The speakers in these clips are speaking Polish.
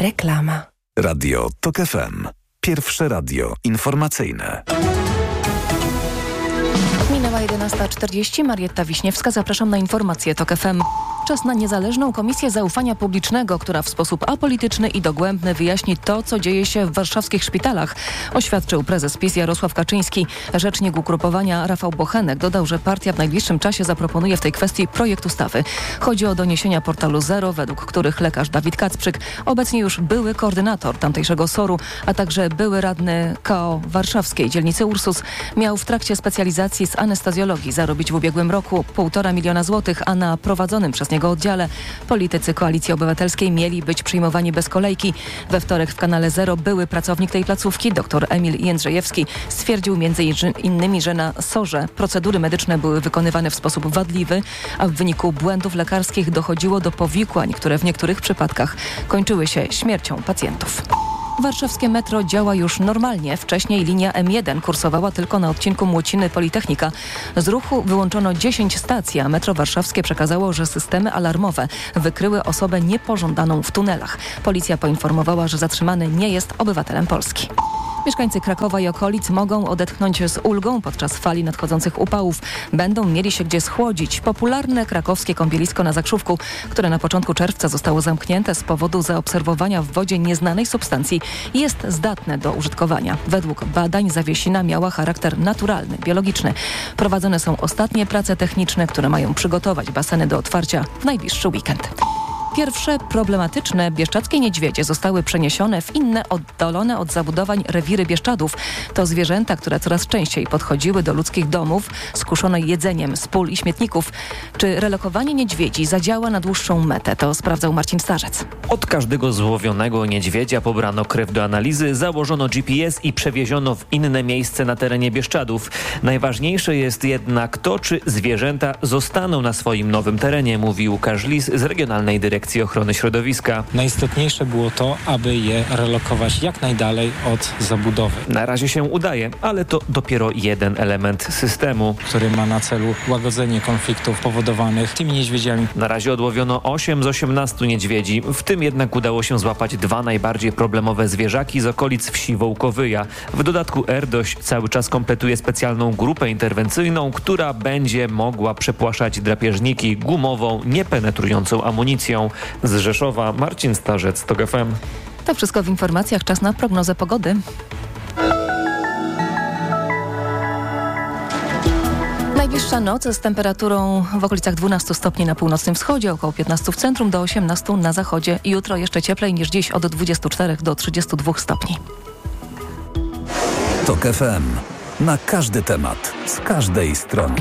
Reklama. Radio TOK FM. Pierwsze radio informacyjne. Minęła 11:40. Marietta Wiśniewska. Zapraszam na informacje TOK FM. Czas na niezależną Komisję Zaufania Publicznego, która w sposób apolityczny i dogłębny wyjaśni to, co dzieje się w warszawskich szpitalach, oświadczył prezes PiS Jarosław Kaczyński. Rzecznik ugrupowania Rafał Bochenek dodał, że partia w najbliższym czasie zaproponuje w tej kwestii projekt ustawy. Chodzi o doniesienia portalu Zero, według których lekarz Dawid Kacprzyk, obecnie już były koordynator tamtejszego SOR-u, a także były radny KO warszawskiej dzielnicy Ursus, miał w trakcie specjalizacji z anestezjologii zarobić w ubiegłym roku 1,5 miliona złotych, a na prowadzonym przez niego oddziale politycy Koalicji Obywatelskiej mieli być przyjmowani bez kolejki. We wtorek w kanale Zero były pracownik tej placówki, dr Emil Jędrzejewski, stwierdził m.in., że na SOR-ze procedury medyczne były wykonywane w sposób wadliwy, a w wyniku błędów lekarskich dochodziło do powikłań, które w niektórych przypadkach kończyły się śmiercią pacjentów. Warszawskie metro działa już normalnie. Wcześniej linia M1 kursowała tylko na odcinku Młociny-Politechnika. Z ruchu wyłączono 10 stacji, a metro warszawskie przekazało, że systemy alarmowe wykryły osobę niepożądaną w tunelach. Policja poinformowała, że zatrzymany nie jest obywatelem Polski. Mieszkańcy Krakowa i okolic mogą odetchnąć z ulgą podczas fali nadchodzących upałów. Będą mieli się gdzie schłodzić. Popularne krakowskie kąpielisko na Zakrzówku, które na początku czerwca zostało zamknięte z powodu zaobserwowania w wodzie nieznanej substancji, jest zdatne do użytkowania. Według badań zawiesina miała charakter naturalny, biologiczny. Prowadzone są ostatnie prace techniczne, które mają przygotować baseny do otwarcia w najbliższy weekend. Pierwsze problematyczne bieszczadzkie niedźwiedzie zostały przeniesione w inne, oddalone od zabudowań rewiry Bieszczadów. To zwierzęta, które coraz częściej podchodziły do ludzkich domów, skuszone jedzeniem z pól i śmietników. Czy relokowanie niedźwiedzi zadziała na dłuższą metę? To sprawdzał Marcin Starzec. Od każdego złowionego niedźwiedzia pobrano krew do analizy, założono GPS i przewieziono w inne miejsce na terenie Bieszczadów. Najważniejsze jest jednak to, czy zwierzęta zostaną na swoim nowym terenie, mówi Łukasz Lis z Regionalnej Dyrekcji Ochrony Środowiska. Najistotniejsze było to, aby je relokować jak najdalej od zabudowy. Na razie się udaje, ale to dopiero jeden element systemu, który ma na celu łagodzenie konfliktów powodowanych tymi niedźwiedziami. Na razie odłowiono 8 z 18 niedźwiedzi. W tym jednak udało się złapać 2 najbardziej problemowe zwierzaki z okolic wsi Wołkowyja. W dodatku RDOŚ cały czas kompletuje specjalną grupę interwencyjną, która będzie mogła przepłaszać drapieżniki gumową, niepenetrującą amunicją. Z Rzeszowa Marcin Starzec, TOK FM. To wszystko w informacjach. Czas na prognozę pogody. Najbliższa noc z temperaturą w okolicach 12 stopni na północnym wschodzie, około 15 w centrum, do 18 na zachodzie. Jutro jeszcze cieplej niż dziś, od 24 do 32 stopni. TOK FM. Na każdy temat, z każdej strony.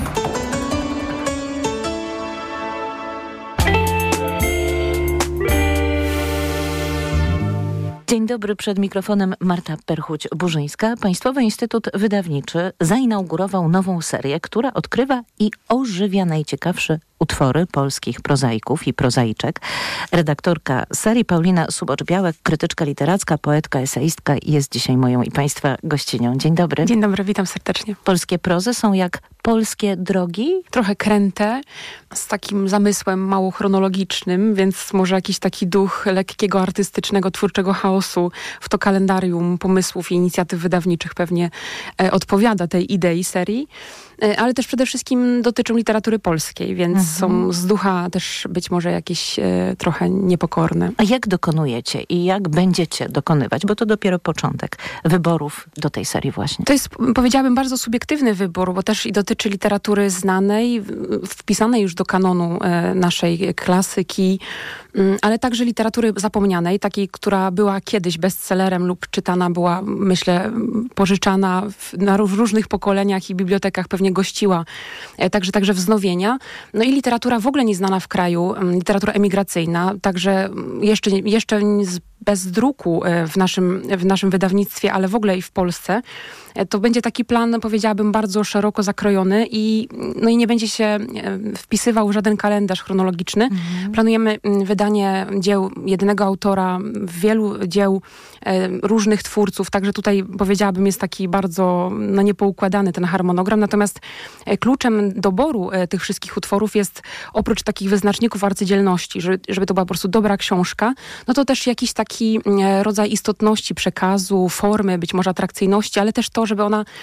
Dzień dobry, przed mikrofonem Marta Perchuć-Burzyńska. Państwowy Instytut Wydawniczy zainaugurował nową serię, która odkrywa i ożywia najciekawsze utwory polskich prozaików i prozaiczek. Redaktorka serii Paulina Subocz-Białek, krytyczka literacka, poetka, eseistka jest dzisiaj moją i Państwa gościnią. Dzień dobry. Dzień dobry, witam serdecznie. Polskie prozy są jak polskie drogi? Trochę kręte, z takim zamysłem mało chronologicznym, więc może jakiś taki duch lekkiego, artystycznego, twórczego chaosu w to kalendarium pomysłów i inicjatyw wydawniczych pewnie odpowiada tej idei serii. Ale też przede wszystkim dotyczą literatury polskiej, więc są z ducha też być może jakieś trochę niepokorne. A jak dokonujecie i jak będziecie dokonywać, bo to dopiero początek wyborów do tej serii właśnie? To jest, powiedziałabym, bardzo subiektywny wybór, bo też i dotyczy literatury znanej, wpisanej już do kanonu naszej klasyki, ale także literatury zapomnianej, takiej, która była kiedyś bestsellerem lub czytana była, myślę, pożyczana na różnych pokoleniach i bibliotekach pewnie gościła, także wznowienia. No i literatura w ogóle nieznana w kraju, literatura emigracyjna, także jeszcze bez druku w naszym wydawnictwie, ale w ogóle i w Polsce. To będzie taki plan, powiedziałabym, bardzo szeroko zakrojony i nie będzie się wpisywał w żaden kalendarz chronologiczny. Planujemy wydanie dzieł jednego autora, wielu dzieł różnych twórców, także tutaj, powiedziałabym, jest taki bardzo niepoukładany ten harmonogram. Natomiast kluczem doboru tych wszystkich utworów jest oprócz takich wyznaczników arcydzielności, żeby to była po prostu dobra książka, no to też jakiś taki rodzaj istotności przekazu, formy, być może atrakcyjności, ale też to, żeby ona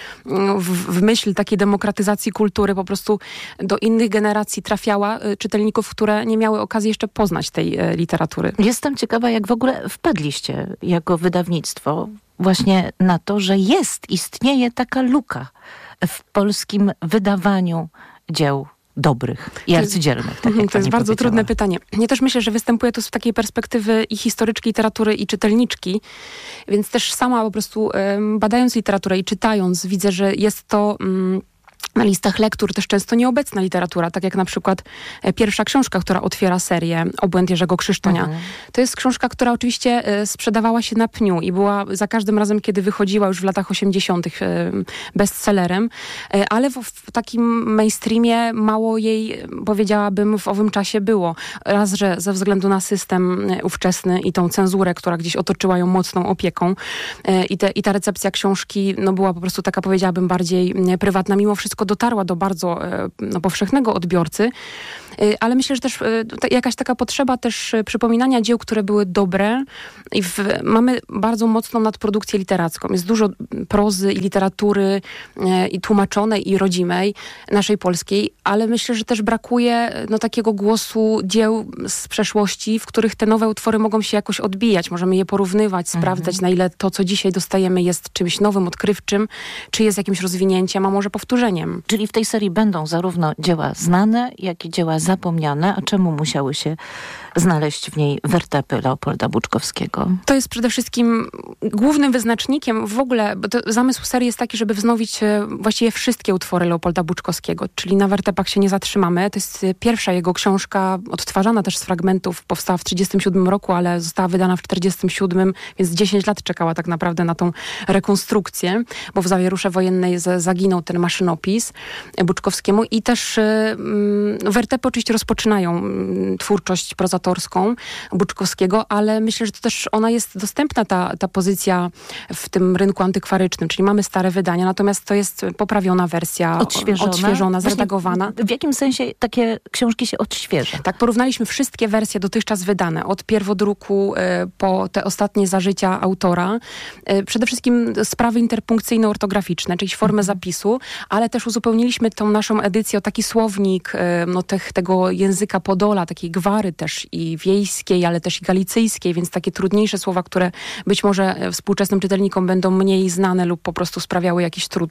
w myśl takiej demokratyzacji kultury po prostu do innych generacji trafiała, czytelników, które nie miały okazji jeszcze poznać tej literatury. Jestem ciekawa, jak w ogóle wpadliście jako wydawnictwo właśnie na to, że istnieje taka luka w polskim wydawaniu dzieł dobrych i arcydzielnych. Tak jak to jest bardzo powiedziała. trudne pytanie. Ja też myślę, że występuje to z takiej perspektywy i historyczki literatury, i czytelniczki, więc też sama po prostu badając literaturę i czytając, widzę, że jest to na listach lektur też często nieobecna literatura, tak jak na przykład pierwsza książka, która otwiera serię Obłęd Jerzego Krzysztonia. To jest książka, która oczywiście sprzedawała się na pniu i była za każdym razem, kiedy wychodziła już w latach 80. bestsellerem, ale w takim mainstreamie mało jej, powiedziałabym, w owym czasie było. Raz, że ze względu na system ówczesny i tą cenzurę, która gdzieś otoczyła ją mocną opieką i ta recepcja książki była po prostu taka, powiedziałabym, bardziej prywatna. Mimo wszystko dotarła do bardzo powszechnego odbiorcy, ale myślę, że też jakaś taka potrzeba też przypominania dzieł, które były dobre i mamy bardzo mocną nadprodukcję literacką. Jest dużo prozy i literatury i tłumaczonej i rodzimej, naszej polskiej, ale myślę, że też brakuje takiego głosu dzieł z przeszłości, w których te nowe utwory mogą się jakoś odbijać. Możemy je porównywać, sprawdzać, na ile to, co dzisiaj dostajemy, jest czymś nowym, odkrywczym, czy jest jakimś rozwinięciem, a może powtórzeniem. Czyli w tej serii będą zarówno dzieła znane, jak i dzieła zapomniane. A czemu musiały się znaleźć w niej wertepy Leopolda Buczkowskiego? To jest przede wszystkim głównym wyznacznikiem w ogóle, bo zamysł serii jest taki, żeby wznowić właściwie wszystkie utwory Leopolda Buczkowskiego, czyli na wertepach się nie zatrzymamy. To jest pierwsza jego książka, odtwarzana też z fragmentów, powstała w 1937 roku, ale została wydana w 1947, więc 10 lat czekała tak naprawdę na tą rekonstrukcję, bo w zawierusze wojennej zaginął ten maszynopis Buczkowskiemu i też wertepy oczywiście rozpoczynają twórczość prozatorską Buczkowskiego, ale myślę, że to też ona jest dostępna, ta pozycja w tym rynku antykwarycznym, czyli mamy stare wydania, natomiast to jest poprawiona wersja, odświeżona, zredagowana. W jakim sensie takie książki się odświeża? Tak, porównaliśmy wszystkie wersje dotychczas wydane, od pierwodruku po te ostatnie zażycia autora. Przede wszystkim sprawy interpunkcyjno-ortograficzne, czyli formę zapisu, ale też uzupełniliśmy tą naszą edycję o taki słownik tego języka Podola, takiej gwary też i wiejskiej, ale też i galicyjskiej, więc takie trudniejsze słowa, które być może współczesnym czytelnikom będą mniej znane lub po prostu sprawiały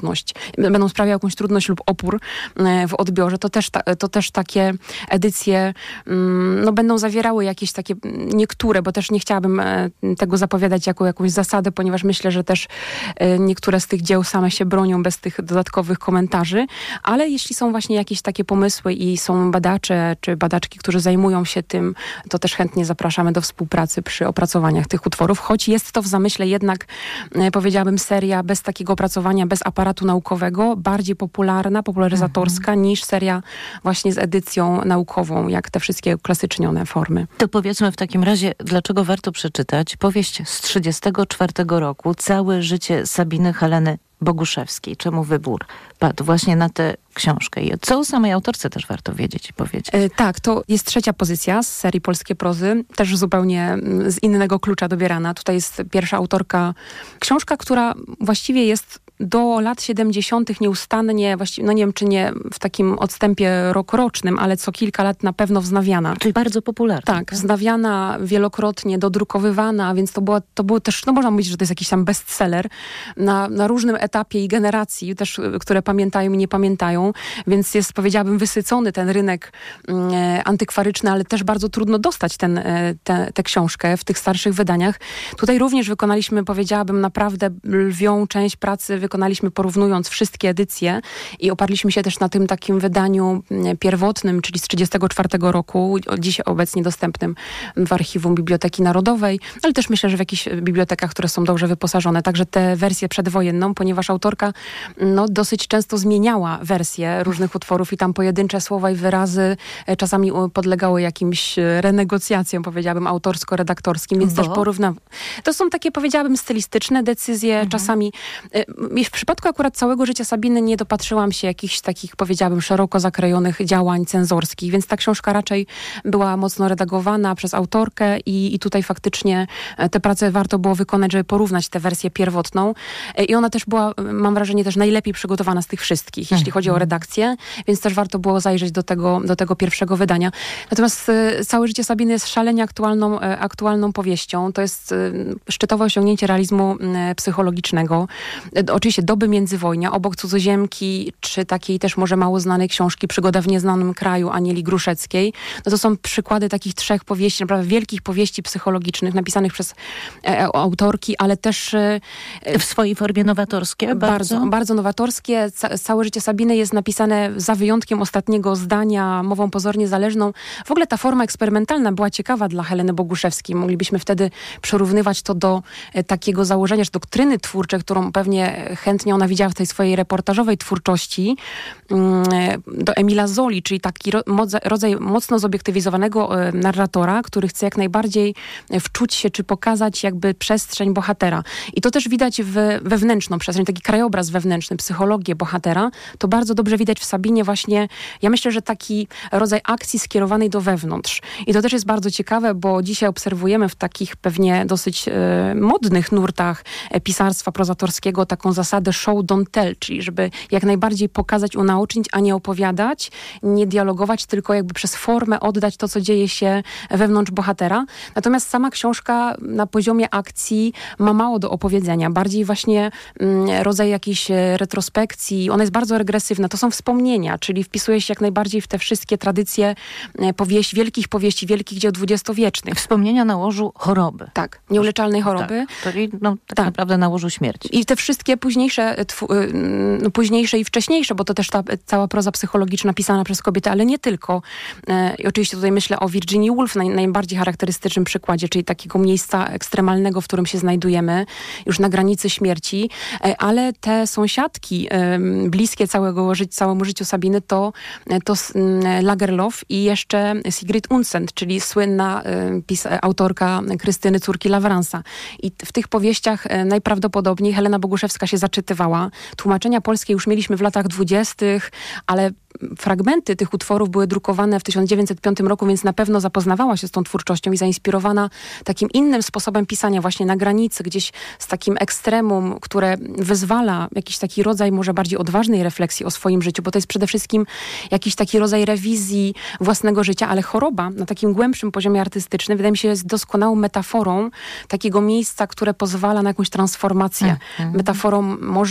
będą sprawiały jakąś trudność lub opór w odbiorze. To też takie edycje będą zawierały jakieś takie niektóre, bo też nie chciałabym tego zapowiadać jako jakąś zasadę, ponieważ myślę, że też niektóre z tych dzieł same się bronią bez tych dodatkowych komentarzy, ale jeśli są właśnie jakieś takie pomysły i są badacze czy badaczki, którzy zajmują się tym, to też chętnie zapraszamy do współpracy przy opracowaniach tych utworów, choć jest to w zamyśle jednak, powiedziałabym, seria bez takiego opracowania, bez aparatu naukowego, bardziej popularna, popularyzatorska niż seria właśnie z edycją naukową, jak te wszystkie klasycznione formy. To powiedzmy w takim razie, dlaczego warto przeczytać powieść z 1934 roku, Całe życie Sabiny Heleny Boguszewskiej. Czemu wybór padł właśnie na tę książkę? I co o samej autorce też warto wiedzieć i powiedzieć. Tak, to jest trzecia pozycja z serii Polskie Prozy, też zupełnie z innego klucza dobierana. Tutaj jest pierwsza autorka. Książka, która właściwie jest do lat 70. nieustannie, właściwie, nie wiem, czy nie w takim odstępie rokrocznym, ale co kilka lat na pewno wznawiana. Czyli bardzo popularna. Tak, wznawiana, wielokrotnie dodrukowywana, więc to było też, można mówić, że to jest jakiś tam bestseller na różnym etapie i generacji, też, które pamiętają i nie pamiętają, więc jest, powiedziałabym, wysycony ten rynek antykwaryczny, ale też bardzo trudno dostać tę książkę w tych starszych wydaniach. Tutaj również wykonaliśmy, powiedziałabym, naprawdę lwią część pracy wykonaliśmy porównując wszystkie edycje i oparliśmy się też na tym takim wydaniu pierwotnym, czyli z 1934 roku, dziś obecnie dostępnym w archiwum Biblioteki Narodowej, ale też myślę, że w jakichś bibliotekach, które są dobrze wyposażone. Także tę wersję przedwojenną, ponieważ autorka dosyć często zmieniała wersje różnych utworów i tam pojedyncze słowa i wyrazy czasami podlegały jakimś renegocjacjom, powiedziałabym, autorsko-redaktorskim, więc też porównam. To są takie, powiedziałabym, stylistyczne decyzje. Czasami w przypadku akurat całego życia Sabiny nie dopatrzyłam się jakichś takich, powiedziałabym, szeroko zakrojonych działań cenzorskich, więc ta książka raczej była mocno redagowana przez autorkę i tutaj faktycznie tę pracę warto było wykonać, żeby porównać tę wersję pierwotną. I ona też była, mam wrażenie, też najlepiej przygotowana z tych wszystkich, jeśli chodzi o redakcję, więc też warto było zajrzeć do tego pierwszego wydania. Natomiast całe życie Sabiny jest szalenie aktualną powieścią. To jest szczytowe osiągnięcie realizmu psychologicznego. Oczywiście doby międzywojnia, obok Cudzoziemki, czy takiej też może mało znanej książki Przygoda w nieznanym kraju Anieli Gruszeckiej. No to są przykłady takich 3 powieści, naprawdę wielkich powieści psychologicznych, napisanych przez autorki, ale też w swojej formie nowatorskie. Bardzo nowatorskie. Całe życie Sabiny jest napisane za wyjątkiem ostatniego zdania, mową pozornie zależną. W ogóle ta forma eksperymentalna była ciekawa dla Heleny Boguszewskiej. Moglibyśmy wtedy przyrównywać to do takiego założenia, że doktryny twórczej, którą pewnie chętnie ona widziała w tej swojej reportażowej twórczości, do Emila Zoli, czyli taki rodzaj mocno zobiektywizowanego narratora, który chce jak najbardziej wczuć się, czy pokazać jakby przestrzeń bohatera. I to też widać wewnętrzną przestrzeń, taki krajobraz wewnętrzny, psychologię bohatera. To bardzo dobrze widać w Sabinie właśnie, ja myślę, że taki rodzaj akcji skierowanej do wewnątrz. I to też jest bardzo ciekawe, bo dzisiaj obserwujemy w takich pewnie dosyć modnych nurtach pisarstwa prozatorskiego taką zasadę show don't tell, czyli żeby jak najbardziej pokazać, unaocznić, a nie opowiadać, nie dialogować, tylko jakby przez formę oddać to, co dzieje się wewnątrz bohatera. Natomiast sama książka na poziomie akcji ma mało do opowiedzenia. Bardziej właśnie rodzaj jakiejś retrospekcji. Ona jest bardzo regresywna. To są wspomnienia, czyli wpisuje się jak najbardziej w te wszystkie tradycje wielkich dzieł dwudziestowiecznych. Wspomnienia na łożu choroby. Tak, nieuleczalnej choroby. Tak, czyli tak naprawdę na łożu śmierci. I te wszystkie późniejsze i wcześniejsze, bo to też ta cała proza psychologiczna pisana przez kobiety, ale nie tylko. I oczywiście tutaj myślę o Virginia Woolf, najbardziej charakterystycznym przykładzie, czyli takiego miejsca ekstremalnego, w którym się znajdujemy, już na granicy śmierci, ale te sąsiadki bliskie całemu życiu Sabiny to Lagerlof i jeszcze Sigrid Undset, czyli słynna autorka Krystyny, córki Lawransa. I w tych powieściach najprawdopodobniej Helena Boguszewska się zaczytywała. Tłumaczenia polskie już mieliśmy w latach 20., ale fragmenty tych utworów były drukowane w 1905 roku, więc na pewno zapoznawała się z tą twórczością i zainspirowana takim innym sposobem pisania właśnie na granicy, gdzieś z takim ekstremum, które wyzwala jakiś taki rodzaj może bardziej odważnej refleksji o swoim życiu, bo to jest przede wszystkim jakiś taki rodzaj rewizji własnego życia, ale choroba na takim głębszym poziomie artystycznym wydaje mi się jest doskonałą metaforą takiego miejsca, które pozwala na jakąś transformację. Metaforą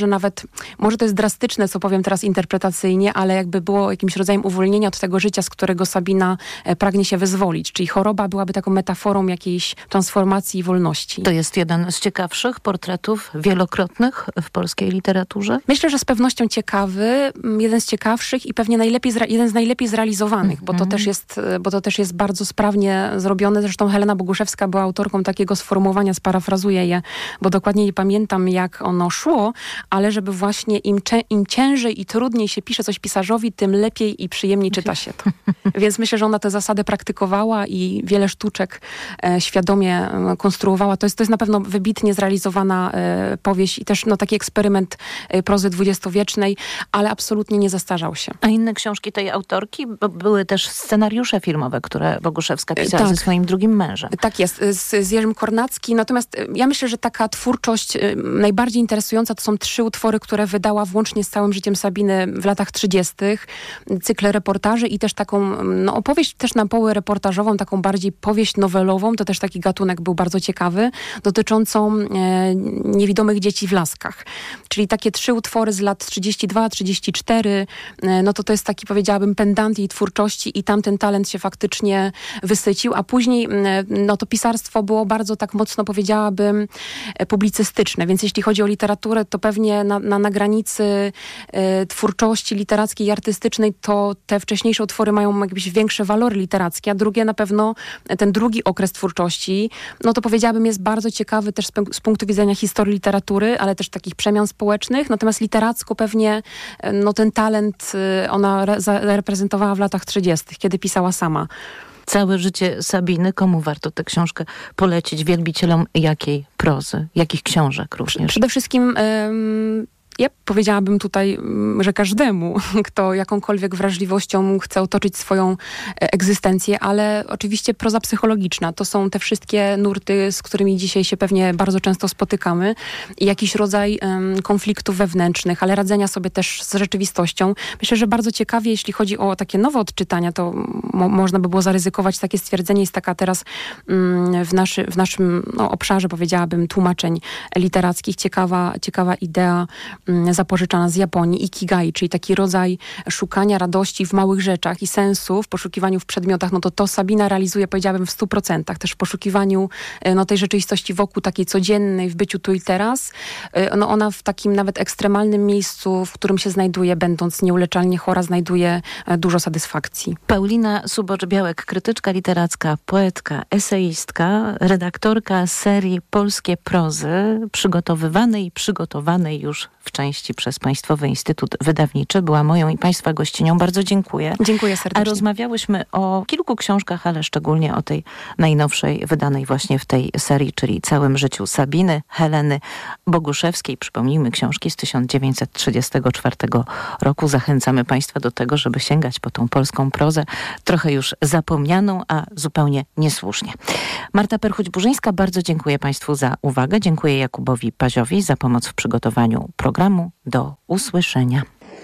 może to jest drastyczne, co powiem teraz interpretacyjnie, ale jakby było jakimś rodzajem uwolnienia od tego życia, z którego Sabina pragnie się wyzwolić. Czyli choroba byłaby taką metaforą jakiejś transformacji i wolności. To jest jeden z ciekawszych portretów wielokrotnych w polskiej literaturze? Myślę, że z pewnością ciekawy, jeden z ciekawszych i pewnie jeden z najlepiej zrealizowanych, bo to też jest bardzo sprawnie zrobione. Zresztą Helena Boguszewska była autorką takiego sformułowania, sparafrazuję je, bo dokładnie nie pamiętam, jak ono szło, ale żeby właśnie im ciężej i trudniej się pisze coś pisarzowi, tym lepiej i przyjemniej czyta się to. Więc myślę, że ona tę zasadę praktykowała i wiele sztuczek świadomie konstruowała. To jest na pewno wybitnie zrealizowana powieść i też taki eksperyment prozy dwudziestowiecznej, ale absolutnie nie zastarzał się. A inne książki tej autorki? Bo były też scenariusze filmowe, które Boguszewska pisała ze swoim drugim mężem. Tak jest, z Jerzym Kornackim. Natomiast ja myślę, że taka twórczość najbardziej interesująca to są 3 utwory, które wydała włącznie z całym życiem Sabiny w latach 30. Cykle reportaży i też taką opowieść też na połowę reportażową, taką bardziej powieść nowelową, to też taki gatunek był bardzo ciekawy, dotyczącą niewidomych dzieci w laskach. Czyli takie 3 utwory z lat 32-34, to jest taki, powiedziałabym, pendant jej twórczości i tamten talent się faktycznie wysycił, a później to pisarstwo było bardzo tak mocno, powiedziałabym, publicystyczne, więc jeśli chodzi o literaturę, to pewnie na granicy twórczości literackiej i artystycznej, to te wcześniejsze utwory mają jakieś większe walory literackie, a drugie na pewno, ten drugi okres twórczości, to powiedziałabym jest bardzo ciekawy też z punktu widzenia historii literatury, ale też takich przemian społecznych, natomiast literacko pewnie ten talent ona reprezentowała w latach 30., kiedy pisała sama. Całe życie Sabiny. Komu warto tę książkę polecić? Wielbicielom jakiej prozy? Jakich książek również? Przede wszystkim Ja powiedziałabym tutaj, że każdemu, kto jakąkolwiek wrażliwością chce otoczyć swoją egzystencję, ale oczywiście proza psychologiczna. To są te wszystkie nurty, z którymi dzisiaj się pewnie bardzo często spotykamy. I jakiś rodzaj konfliktów wewnętrznych, ale radzenia sobie też z rzeczywistością. Myślę, że bardzo ciekawie, jeśli chodzi o takie nowe odczytania, to można by było zaryzykować takie stwierdzenie. Jest taka teraz w naszym obszarze, powiedziałabym, tłumaczeń literackich ciekawa idea zapożyczana z Japonii, ikigai, czyli taki rodzaj szukania radości w małych rzeczach i sensu w poszukiwaniu w przedmiotach. No to Sabina realizuje, powiedziałabym, w 100%. Też w poszukiwaniu tej rzeczywistości wokół, takiej codziennej, w byciu tu i teraz. Ona w takim nawet ekstremalnym miejscu, w którym się znajduje, będąc nieuleczalnie chora, znajduje dużo satysfakcji. Paulina Subocz-Białek, krytyczka literacka, poetka, eseistka, redaktorka serii Polskie Prozy, przygotowanej już w części przez Państwowy Instytut Wydawniczy. Była moją i Państwa gościnią. Bardzo dziękuję. Dziękuję serdecznie. A rozmawiałyśmy o kilku książkach, ale szczególnie o tej najnowszej, wydanej właśnie w tej serii, czyli Całym życiu Sabiny, Heleny Boguszewskiej. Przypomnijmy, książki z 1934 roku. Zachęcamy Państwa do tego, żeby sięgać po tą polską prozę, trochę już zapomnianą, a zupełnie niesłusznie. Marta Perchuć-Burzyńska, bardzo dziękuję Państwu za uwagę. Dziękuję Jakubowi Paziowi za pomoc w przygotowaniu programu. Do usłyszenia.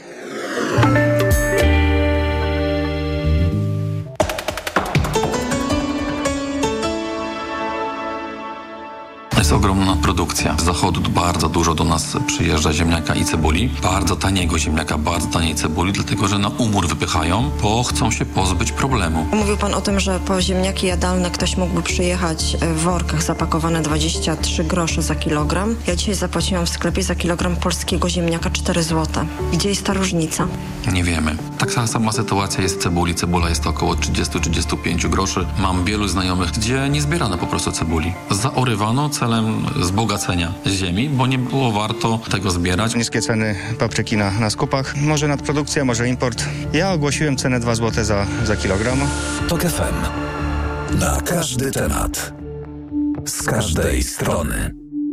Jest ogromna produkcja. Z zachodu bardzo dużo do nas przyjeżdża ziemniaka i cebuli. Bardzo taniego ziemniaka, bardzo taniej cebuli, dlatego że na umór wypychają, bo chcą się pozbyć problemu. Mówił pan o tym, że po ziemniaki jadalne ktoś mógłby przyjechać w workach zapakowane 23 grosze za kilogram. Ja dzisiaj zapłaciłam w sklepie za kilogram polskiego ziemniaka 4 zł. Gdzie jest ta różnica? Nie wiemy. Tak sama sytuacja jest w cebuli. Cebula jest około 30-35 groszy. Mam wielu znajomych, gdzie nie zbierano po prostu cebuli. Zaorywano celem wzbogacenia ziemi, bo nie było warto tego zbierać. Niskie ceny papryki na skupach. Może nadprodukcja, może import. Ja ogłosiłem cenę 2 zł za kilogram. TOK FM. Na każdy temat. Z każdej strony.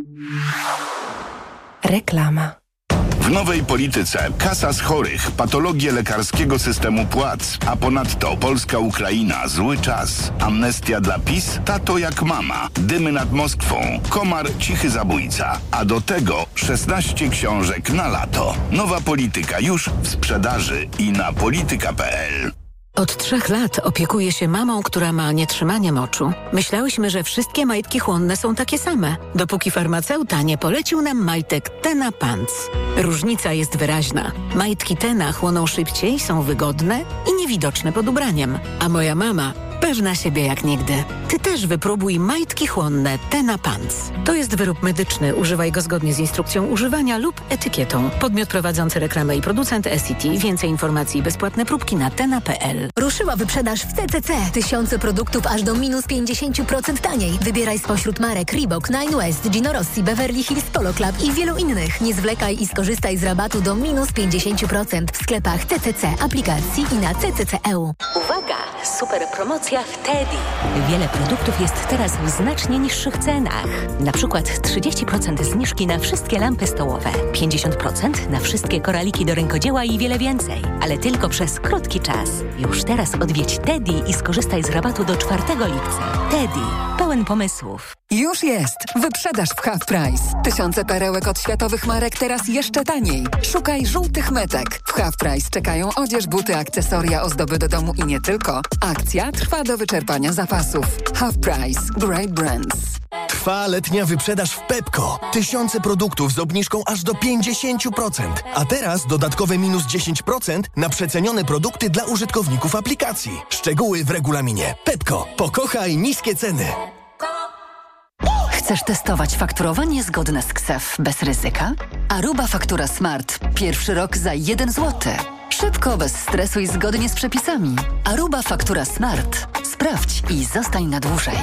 Reklama. W nowej polityce kasa z chorych, patologie lekarskiego systemu płac, a ponadto Polska-Ukraina, zły czas, amnestia dla PiS, tato jak mama, dymy nad Moskwą, komar, cichy zabójca, a do tego 16 książek na lato. Nowa polityka już w sprzedaży i na polityka.pl. Od 3 lat opiekuję się mamą, która ma nietrzymanie moczu. Myślałyśmy, że wszystkie majtki chłonne są takie same, dopóki farmaceuta nie polecił nam majtek Tena Pants. Różnica jest wyraźna. Majtki Tena chłoną szybciej, są wygodne i niewidoczne pod ubraniem. A moja mama pewna siebie jak nigdy. Ty też wypróbuj majtki chłonne Tena Pants. To jest wyrób medyczny. Używaj go zgodnie z instrukcją używania lub etykietą. Podmiot prowadzący reklamę i producent SCT. Więcej informacji i bezpłatne próbki na tena.pl. Ruszyła wyprzedaż w CCC. Tysiące produktów aż do minus 50% taniej. Wybieraj spośród marek Reebok, Nine West, Gino Rossi, Beverly Hills Polo Club i wielu innych. Nie zwlekaj i skorzystaj z rabatu do minus 50% w sklepach CCC, aplikacji i na CCC.eu. Uwaga! Super promocja w Teddy. Wiele produktów jest teraz w znacznie niższych cenach. Na przykład 30% zniżki na wszystkie lampy stołowe, 50% na wszystkie koraliki do rękodzieła i wiele więcej. Ale tylko przez krótki czas. Już teraz odwiedź Teddy i skorzystaj z rabatu do 4 lipca. Teddy. Pełen pomysłów. Już jest! Wyprzedaż w Half Price. Tysiące perełek od światowych marek teraz jeszcze taniej. Szukaj żółtych metek. W Half Price czekają odzież, buty, akcesoria, ozdoby do domu i nie tylko. Akcja trwa do wyczerpania zapasów. Half Price. Great Brands. Trwa letnia wyprzedaż w Pepco. Tysiące produktów z obniżką aż do 50%. A teraz dodatkowe minus 10% na przecenione produkty dla użytkowników aplikacji. Szczegóły w regulaminie. Pepco. Pokochaj niskie ceny. Chcesz testować fakturowanie zgodne z KSEF bez ryzyka? Aruba Faktura Smart. Pierwszy rok za 1 zł. Szybko, bez stresu i zgodnie z przepisami. Aruba Faktura Smart. Sprawdź i zostań na dłużej.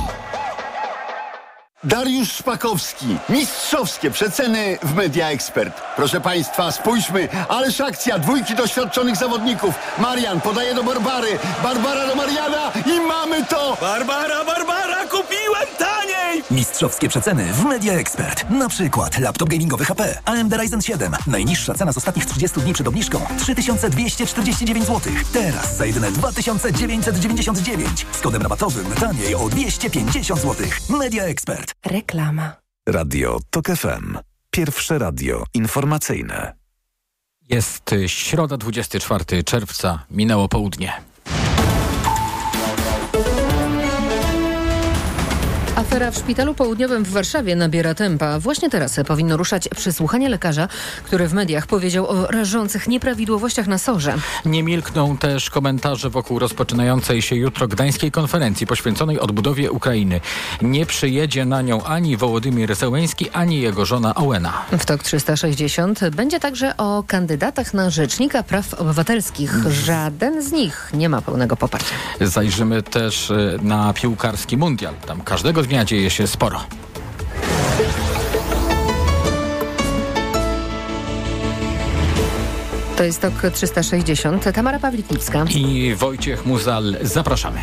Dariusz Szpakowski. Mistrzowskie przeceny w Media Expert. Proszę Państwa, spójrzmy. Ależ akcja. 2 doświadczonych zawodników. Marian podaje do Barbary. Barbara do Mariana i mamy to. Barbara, kupiła! Kupiłem taniej! Mistrzowskie przeceny w Media Expert. Na przykład laptop gamingowy HP AMD Ryzen 7. Najniższa cena z ostatnich 30 dni przed obniżką 3249 zł. Teraz za jedyne 2999. Z kodem rabatowym taniej o 250 zł. Media Expert. Reklama. Radio TOK FM. Pierwsze radio informacyjne. Jest środa, 24 czerwca. Minęło południe. Afera w Szpitalu Południowym w Warszawie nabiera tempa. Właśnie teraz powinno ruszać przesłuchanie lekarza, który w mediach powiedział o rażących nieprawidłowościach na SOR-ze. Nie milkną też komentarze wokół rozpoczynającej się jutro gdańskiej konferencji poświęconej odbudowie Ukrainy. Nie przyjedzie na nią ani Wołodymyr Zełenski, ani jego żona Ołena. W TOK 360 będzie także o kandydatach na Rzecznika Praw Obywatelskich. Żaden z nich nie ma pełnego poparcia. Zajrzymy też na piłkarski mundial. Tam każdego dnia dzieje się sporo. To jest TOK 360. Tamara Pawliknicka I Wojciech Muzal. Zapraszamy.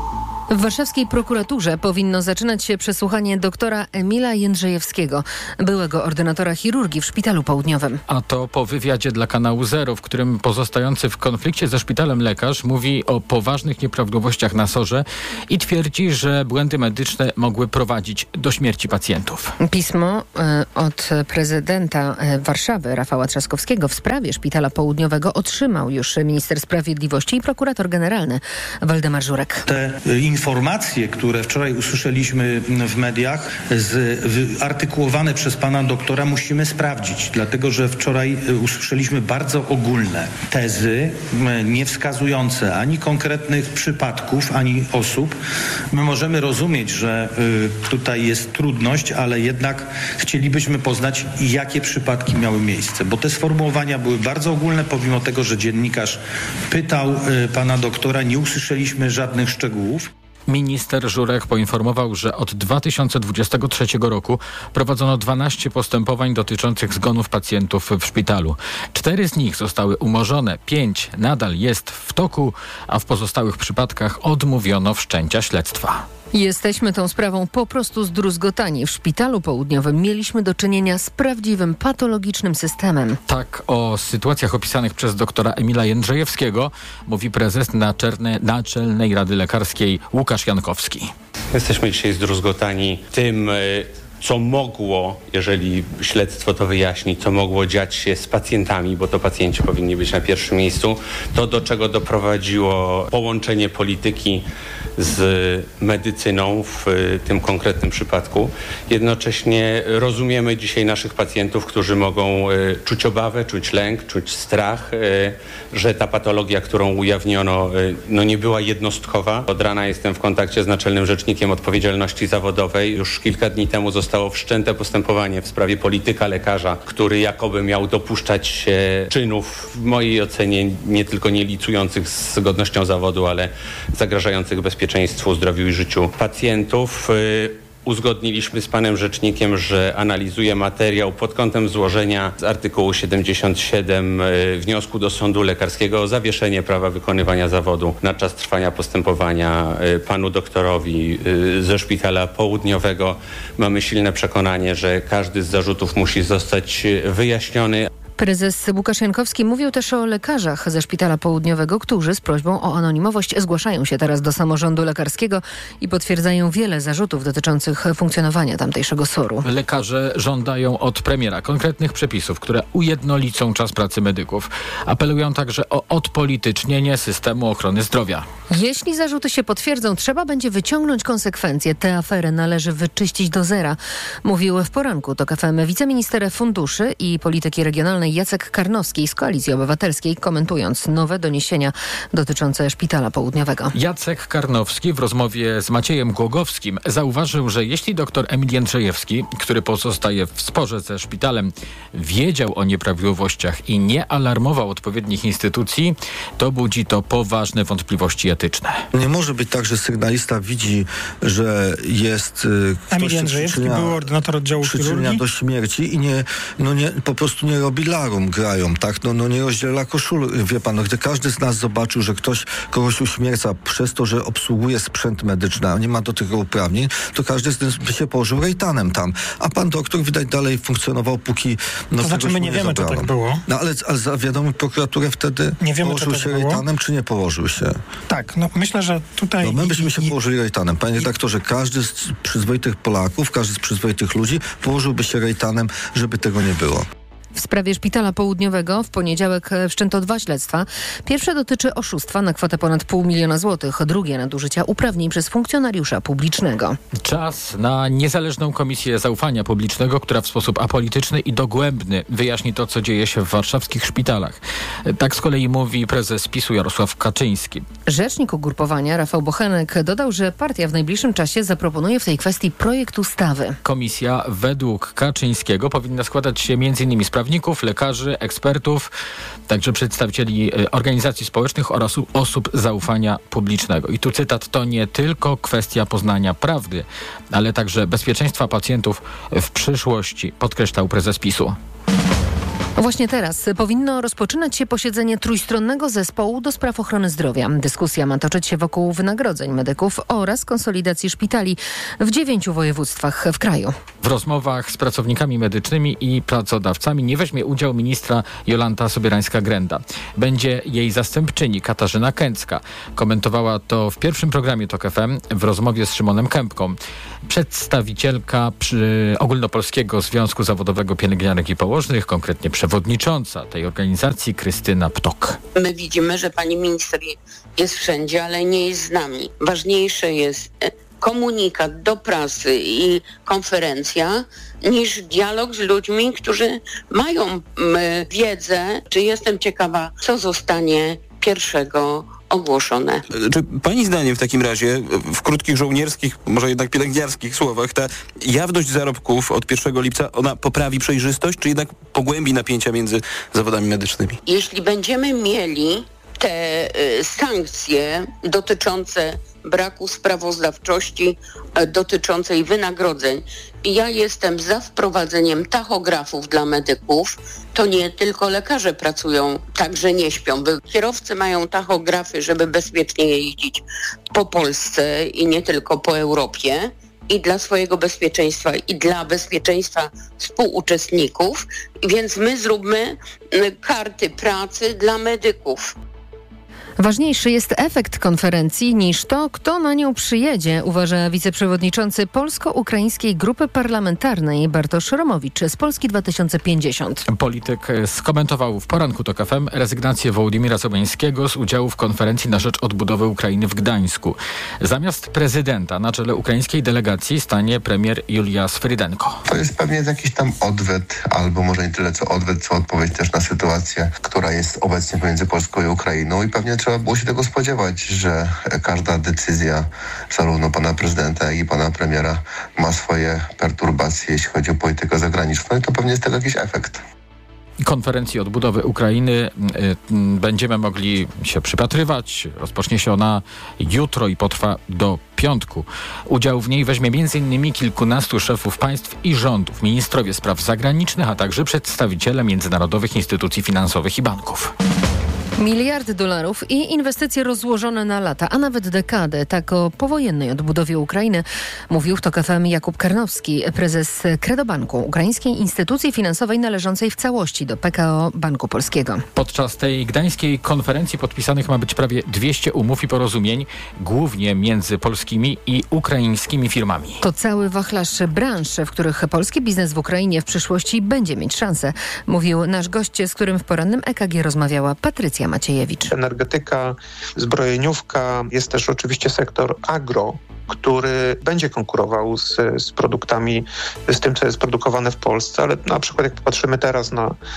W warszawskiej prokuraturze powinno zaczynać się przesłuchanie doktora Emila Jędrzejewskiego, byłego ordynatora chirurgii w Szpitalu Południowym. A to po wywiadzie dla kanału Zero, w którym pozostający w konflikcie ze szpitalem lekarz mówi o poważnych nieprawidłowościach na SOR-ze i twierdzi, że błędy medyczne mogły prowadzić do śmierci pacjentów. Pismo od prezydenta Warszawy Rafała Trzaskowskiego w sprawie Szpitala Południowego otrzymał już minister sprawiedliwości i prokurator generalny Waldemar Żurek. Te informacje, które wczoraj usłyszeliśmy w mediach, artykułowane przez pana doktora, musimy sprawdzić, dlatego że wczoraj usłyszeliśmy bardzo ogólne tezy, nie wskazujące ani konkretnych przypadków, ani osób. My możemy rozumieć, że tutaj jest trudność, ale jednak chcielibyśmy poznać, jakie przypadki miały miejsce, bo te sformułowania były bardzo ogólne, pomimo tego, że dziennikarz pytał pana doktora, nie usłyszeliśmy żadnych szczegółów. Minister Żurek poinformował, że od 2023 roku prowadzono 12 postępowań dotyczących zgonów pacjentów w szpitalu. 4 z nich zostały umorzone, 5 nadal jest w toku, a w pozostałych przypadkach odmówiono wszczęcia śledztwa. Jesteśmy tą sprawą po prostu zdruzgotani. W Szpitalu Południowym mieliśmy do czynienia z prawdziwym, patologicznym systemem. Tak o sytuacjach opisanych przez doktora Emila Jędrzejewskiego mówi prezes Naczelnej Rady Lekarskiej Łukasz Jankowski. Jesteśmy dzisiaj zdruzgotani tym, co mogło, jeżeli śledztwo to wyjaśni, co mogło dziać się z pacjentami, bo to pacjenci powinni być na pierwszym miejscu, to do czego doprowadziło połączenie polityki z medycyną w tym konkretnym przypadku. Jednocześnie rozumiemy dzisiaj naszych pacjentów, którzy mogą czuć obawę, czuć lęk, czuć strach, że ta patologia, którą ujawniono, nie była jednostkowa. Od rana jestem w kontakcie z Naczelnym Rzecznikiem Odpowiedzialności Zawodowej. Już kilka dni temu zostało wszczęte postępowanie w sprawie polityka lekarza, który jakoby miał dopuszczać się czynów, w mojej ocenie, nie tylko nie licujących z godnością zawodu, ale zagrażających bezpieczeństwu, zdrowiu i życiu pacjentów. Uzgodniliśmy z panem rzecznikiem, że analizuje materiał pod kątem złożenia z artykułu 77 wniosku do sądu lekarskiego o zawieszenie prawa wykonywania zawodu na czas trwania postępowania panu doktorowi ze Szpitala Południowego. Mamy silne przekonanie, że każdy z zarzutów musi zostać wyjaśniony. Prezes Łukasz Jankowski mówił też o lekarzach ze Szpitala Południowego, którzy z prośbą o anonimowość zgłaszają się teraz do samorządu lekarskiego i potwierdzają wiele zarzutów dotyczących funkcjonowania tamtejszego SOR-u. Lekarze żądają od premiera konkretnych przepisów, które ujednolicą czas pracy medyków. Apelują także o odpolitycznienie systemu ochrony zdrowia. Jeśli zarzuty się potwierdzą, trzeba będzie wyciągnąć konsekwencje. Tę aferę należy wyczyścić do zera, mówił w poranku TOK FM wiceminister funduszy i polityki regionalnej Jacek Karnowski z Koalicji Obywatelskiej, komentując nowe doniesienia dotyczące Szpitala Południowego. Jacek Karnowski w rozmowie z Maciejem Głogowskim zauważył, że jeśli dr Emil Jędrzejewski, który pozostaje w sporze ze szpitalem, wiedział o nieprawidłowościach i nie alarmował odpowiednich instytucji, to budzi to poważne wątpliwości etyczne. Nie może być tak, że sygnalista widzi, że jest Emil Jędrzejewski był ordynator oddziału chirurgii do śmierci i po prostu nie robi larum grają, tak? No nie rozdziela koszul, wie pan, gdy każdy z nas zobaczył, że ktoś kogoś uśmierca przez to, że obsługuje sprzęt medyczny, a nie ma do tego uprawnień, to każdy z nas by się położył rejtanem tam. A pan doktor widać dalej funkcjonował, póki... To znaczy my nie wiemy, czy tak było. No ale zawiadomił prokuraturę wtedy? Nie wiemy, położył się rejtanem, czy nie położył się? Tak, no myślę, że tutaj... No my byśmy się położyli rejtanem. Panie redaktorze, każdy z przyzwoitych Polaków, każdy z przyzwoitych ludzi położyłby się rejtanem, żeby tego nie było. W sprawie Szpitala Południowego w poniedziałek wszczęto 2 śledztwa. Pierwsze dotyczy oszustwa na kwotę ponad 500 000 złotych, drugie nadużycia uprawnień przez funkcjonariusza publicznego. Czas na niezależną komisję zaufania publicznego, która w sposób apolityczny i dogłębny wyjaśni to, co dzieje się w warszawskich szpitalach. Tak z kolei mówi prezes PiS-u Jarosław Kaczyński. Rzecznik ugrupowania Rafał Bochenek dodał, że partia w najbliższym czasie zaproponuje w tej kwestii projekt ustawy. Komisja według Kaczyńskiego powinna składać się m.in. z prawników, lekarzy, ekspertów, także przedstawicieli organizacji społecznych oraz osób zaufania publicznego. I tu cytat: to nie tylko kwestia poznania prawdy, ale także bezpieczeństwa pacjentów w przyszłości, podkreślał prezes PiS-u. Właśnie teraz powinno rozpoczynać się posiedzenie trójstronnego zespołu do spraw ochrony zdrowia. Dyskusja ma toczyć się wokół wynagrodzeń medyków oraz konsolidacji szpitali w 9 województwach w kraju. W rozmowach z pracownikami medycznymi i pracodawcami nie weźmie udziału ministra Jolanta Sobierańska-Grenda. Będzie jej zastępczyni Katarzyna Kęcka. Komentowała to w pierwszym programie TOK FM w rozmowie z Szymonem Kępką. Przedstawicielka Ogólnopolskiego Związku Zawodowego Pielęgniarek i Położnych, konkretnie przewodnicząca tej organizacji Krystyna Ptok. My widzimy, że pani minister jest wszędzie, ale nie jest z nami. Ważniejsze jest komunikat do prasy i konferencja niż dialog z ludźmi, którzy mają wiedzę. Czy jestem ciekawa, co zostanie 1 ogłoszone. Czy pani zdaniem w takim razie, w krótkich żołnierskich, może jednak pielęgniarskich słowach, ta jawność zarobków od 1 lipca, ona poprawi przejrzystość, czy jednak pogłębi napięcia między zawodami medycznymi? Jeśli będziemy mieli te sankcje dotyczące braku sprawozdawczości, dotyczącej wynagrodzeń. Ja jestem za wprowadzeniem tachografów dla medyków. To nie tylko lekarze pracują, także nie śpią. Kierowcy mają tachografy, żeby bezpiecznie jeździć po Polsce i nie tylko po Europie. I dla swojego bezpieczeństwa, i dla bezpieczeństwa współuczestników. Więc my zróbmy karty pracy dla medyków. Ważniejszy jest efekt konferencji niż to, kto na nią przyjedzie, uważa wiceprzewodniczący Polsko-Ukraińskiej Grupy Parlamentarnej Bartosz Romowicz z Polski 2050. Polityk skomentował w poranku TOK FM rezygnację Wołodymyra Zełenskiego z udziału w konferencji na rzecz odbudowy Ukrainy w Gdańsku. Zamiast prezydenta na czele ukraińskiej delegacji stanie premier Julia Sfrydenko. To jest pewnie jakiś tam odwet, albo może nie tyle co odwet, co odpowiedź też na sytuację, która jest obecnie pomiędzy Polską i Ukrainą i pewnie trzeba było się tego spodziewać, że każda decyzja zarówno pana prezydenta, jak i pana premiera ma swoje perturbacje, jeśli chodzi o politykę zagraniczną i to pewnie jest tego jakiś efekt. Konferencji odbudowy Ukrainy będziemy mogli się przypatrywać. Rozpocznie się ona jutro i potrwa do piątku. Udział w niej weźmie m.in. kilkunastu szefów państw i rządów, ministrowie spraw zagranicznych, a także przedstawiciele międzynarodowych instytucji finansowych i banków. $1 miliard i inwestycje rozłożone na lata, a nawet dekadę. Tak o powojennej odbudowie Ukrainy mówił w TOK FM Jakub Karnowski, prezes Kredobanku, ukraińskiej instytucji finansowej należącej w całości do PKO Banku Polskiego. Podczas tej gdańskiej konferencji podpisanych ma być prawie 200 umów i porozumień, głównie między polskimi i ukraińskimi firmami. To cały wachlarz branż, w których polski biznes w Ukrainie w przyszłości będzie mieć szansę, mówił nasz gość, z którym w porannym EKG rozmawiała Patrycja Maciejewicz. Energetyka, zbrojeniówka, jest też oczywiście sektor agro, który będzie konkurował z produktami, z tym, co jest produkowane w Polsce, ale na przykład jak popatrzymy teraz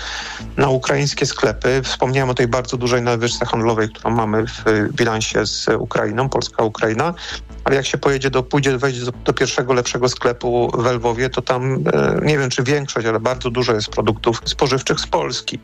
na ukraińskie sklepy, wspomniałem o tej bardzo dużej nadwyżce handlowej, którą mamy w bilansie z Ukrainą, Polska-Ukraina, ale jak się wejdzie do pierwszego lepszego sklepu w Lwowie, to tam, nie wiem czy większość, ale bardzo dużo jest produktów spożywczych z Polski.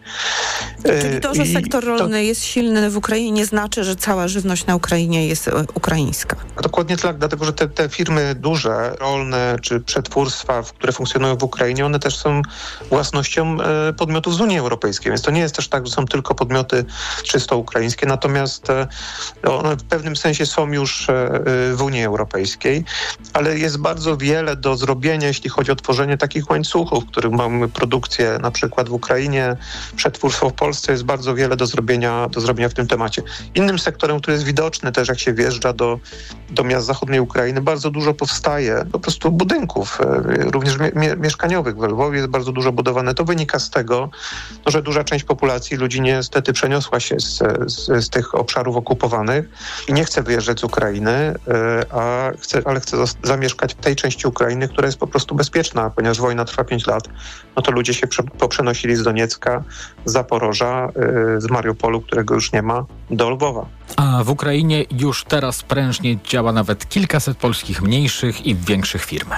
Czyli to, że sektor rolny jest silny w Ukrainie, nie znaczy, że cała żywność na Ukrainie jest ukraińska. Dokładnie tak, dlatego dlatego że te firmy duże, rolne czy przetwórstwa, które funkcjonują w Ukrainie, one też są własnością podmiotów z Unii Europejskiej, więc to nie jest też tak, że są tylko podmioty czysto ukraińskie, natomiast one w pewnym sensie są już w Unii Europejskiej, ale jest bardzo wiele do zrobienia, jeśli chodzi o tworzenie takich łańcuchów, w których mamy produkcję na przykład w Ukrainie, przetwórstwo w Polsce, jest bardzo wiele do zrobienia w tym temacie. Innym sektorem, który jest widoczny też, jak się wjeżdża do miast zachodniej Ukrainy, bardzo dużo powstaje po prostu budynków, również mieszkaniowych. W Lwowie jest bardzo dużo budowane. To wynika z tego, że duża część populacji, ludzi niestety przeniosła się z tych obszarów okupowanych i nie chce wyjeżdżać z Ukrainy, ale chce zamieszkać w tej części Ukrainy, która jest po prostu bezpieczna, ponieważ wojna trwa 5 lat. No to ludzie się poprzenosili z Doniecka, z Zaporoża, z Mariupolu, którego już nie ma, do Lwowa. A w Ukrainie już teraz prężnie działa nawet kilkaset polskich mniejszych i większych firm.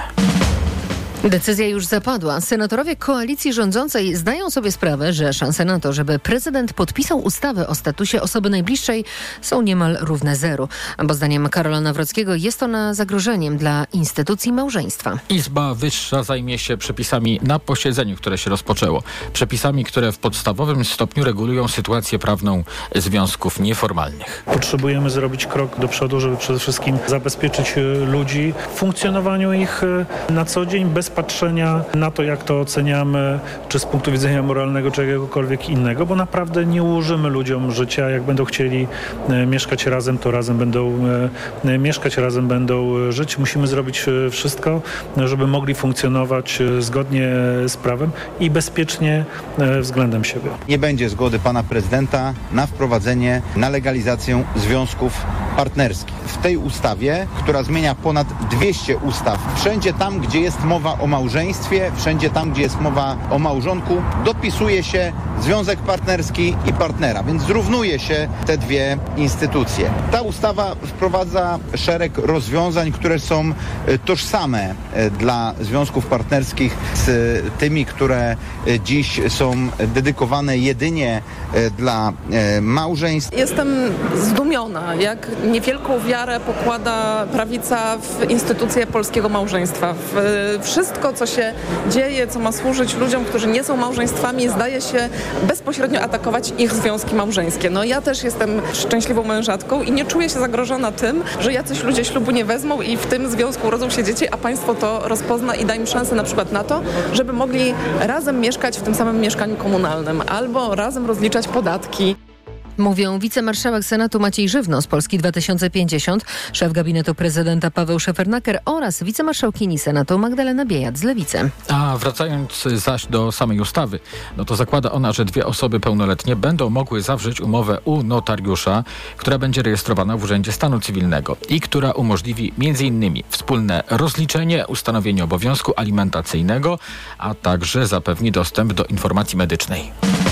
Decyzja już zapadła. Senatorowie koalicji rządzącej zdają sobie sprawę, że szanse na to, żeby prezydent podpisał ustawę o statusie osoby najbliższej, są niemal równe zeru. Bo zdaniem Karola Nawrockiego jest ona zagrożeniem dla instytucji małżeństwa. Izba Wyższa zajmie się przepisami na posiedzeniu, które się rozpoczęło. Przepisami, które w podstawowym stopniu regulują sytuację prawną związków nieformalnych. Potrzebujemy zrobić krok do przodu, żeby przede wszystkim zabezpieczyć ludzi w funkcjonowaniu ich na co dzień, bez patrzenia na to, jak to oceniamy, czy z punktu widzenia moralnego, czy jakiegokolwiek innego, bo naprawdę nie ułożymy ludziom życia. Jak będą chcieli mieszkać razem, to razem będą mieszkać, razem będą żyć. Musimy zrobić wszystko, żeby mogli funkcjonować zgodnie z prawem i bezpiecznie względem siebie. Nie będzie zgody pana prezydenta na wprowadzenie, na legalizację związków partnerskich. W tej ustawie, która zmienia ponad 200 ustaw, wszędzie tam, gdzie jest mowa o małżeństwie, wszędzie tam, gdzie jest mowa o małżonku, dopisuje się związek partnerski i partnera, więc zrównuje się te dwie instytucje. Ta ustawa wprowadza szereg rozwiązań, które są tożsame dla związków partnerskich z tymi, które dziś są dedykowane jedynie dla małżeństw. Jestem zdumiona, jak niewielką wiarę pokłada prawica w instytucję polskiego małżeństwa. Wszystko, co się dzieje, co ma służyć ludziom, którzy nie są małżeństwami, zdaje się bezpośrednio atakować ich związki małżeńskie. No ja też jestem szczęśliwą mężatką i nie czuję się zagrożona tym, że jacyś ludzie ślubu nie wezmą i w tym związku urodzą się dzieci, a państwo to rozpozna i da im szansę na przykład na to, żeby mogli razem mieszkać w tym samym mieszkaniu komunalnym albo razem rozliczać podatki. Mówią wicemarszałek Senatu Maciej Żywno z Polski 2050, szef gabinetu prezydenta Paweł Szefernaker oraz wicemarszałkini Senatu Magdalena Biejat z Lewicy. A wracając zaś do samej ustawy, no to zakłada ona, że 2 osoby pełnoletnie będą mogły zawrzeć umowę u notariusza, która będzie rejestrowana w Urzędzie Stanu Cywilnego i która umożliwi m.in. wspólne rozliczenie, ustanowienie obowiązku alimentacyjnego, a także zapewni dostęp do informacji medycznej.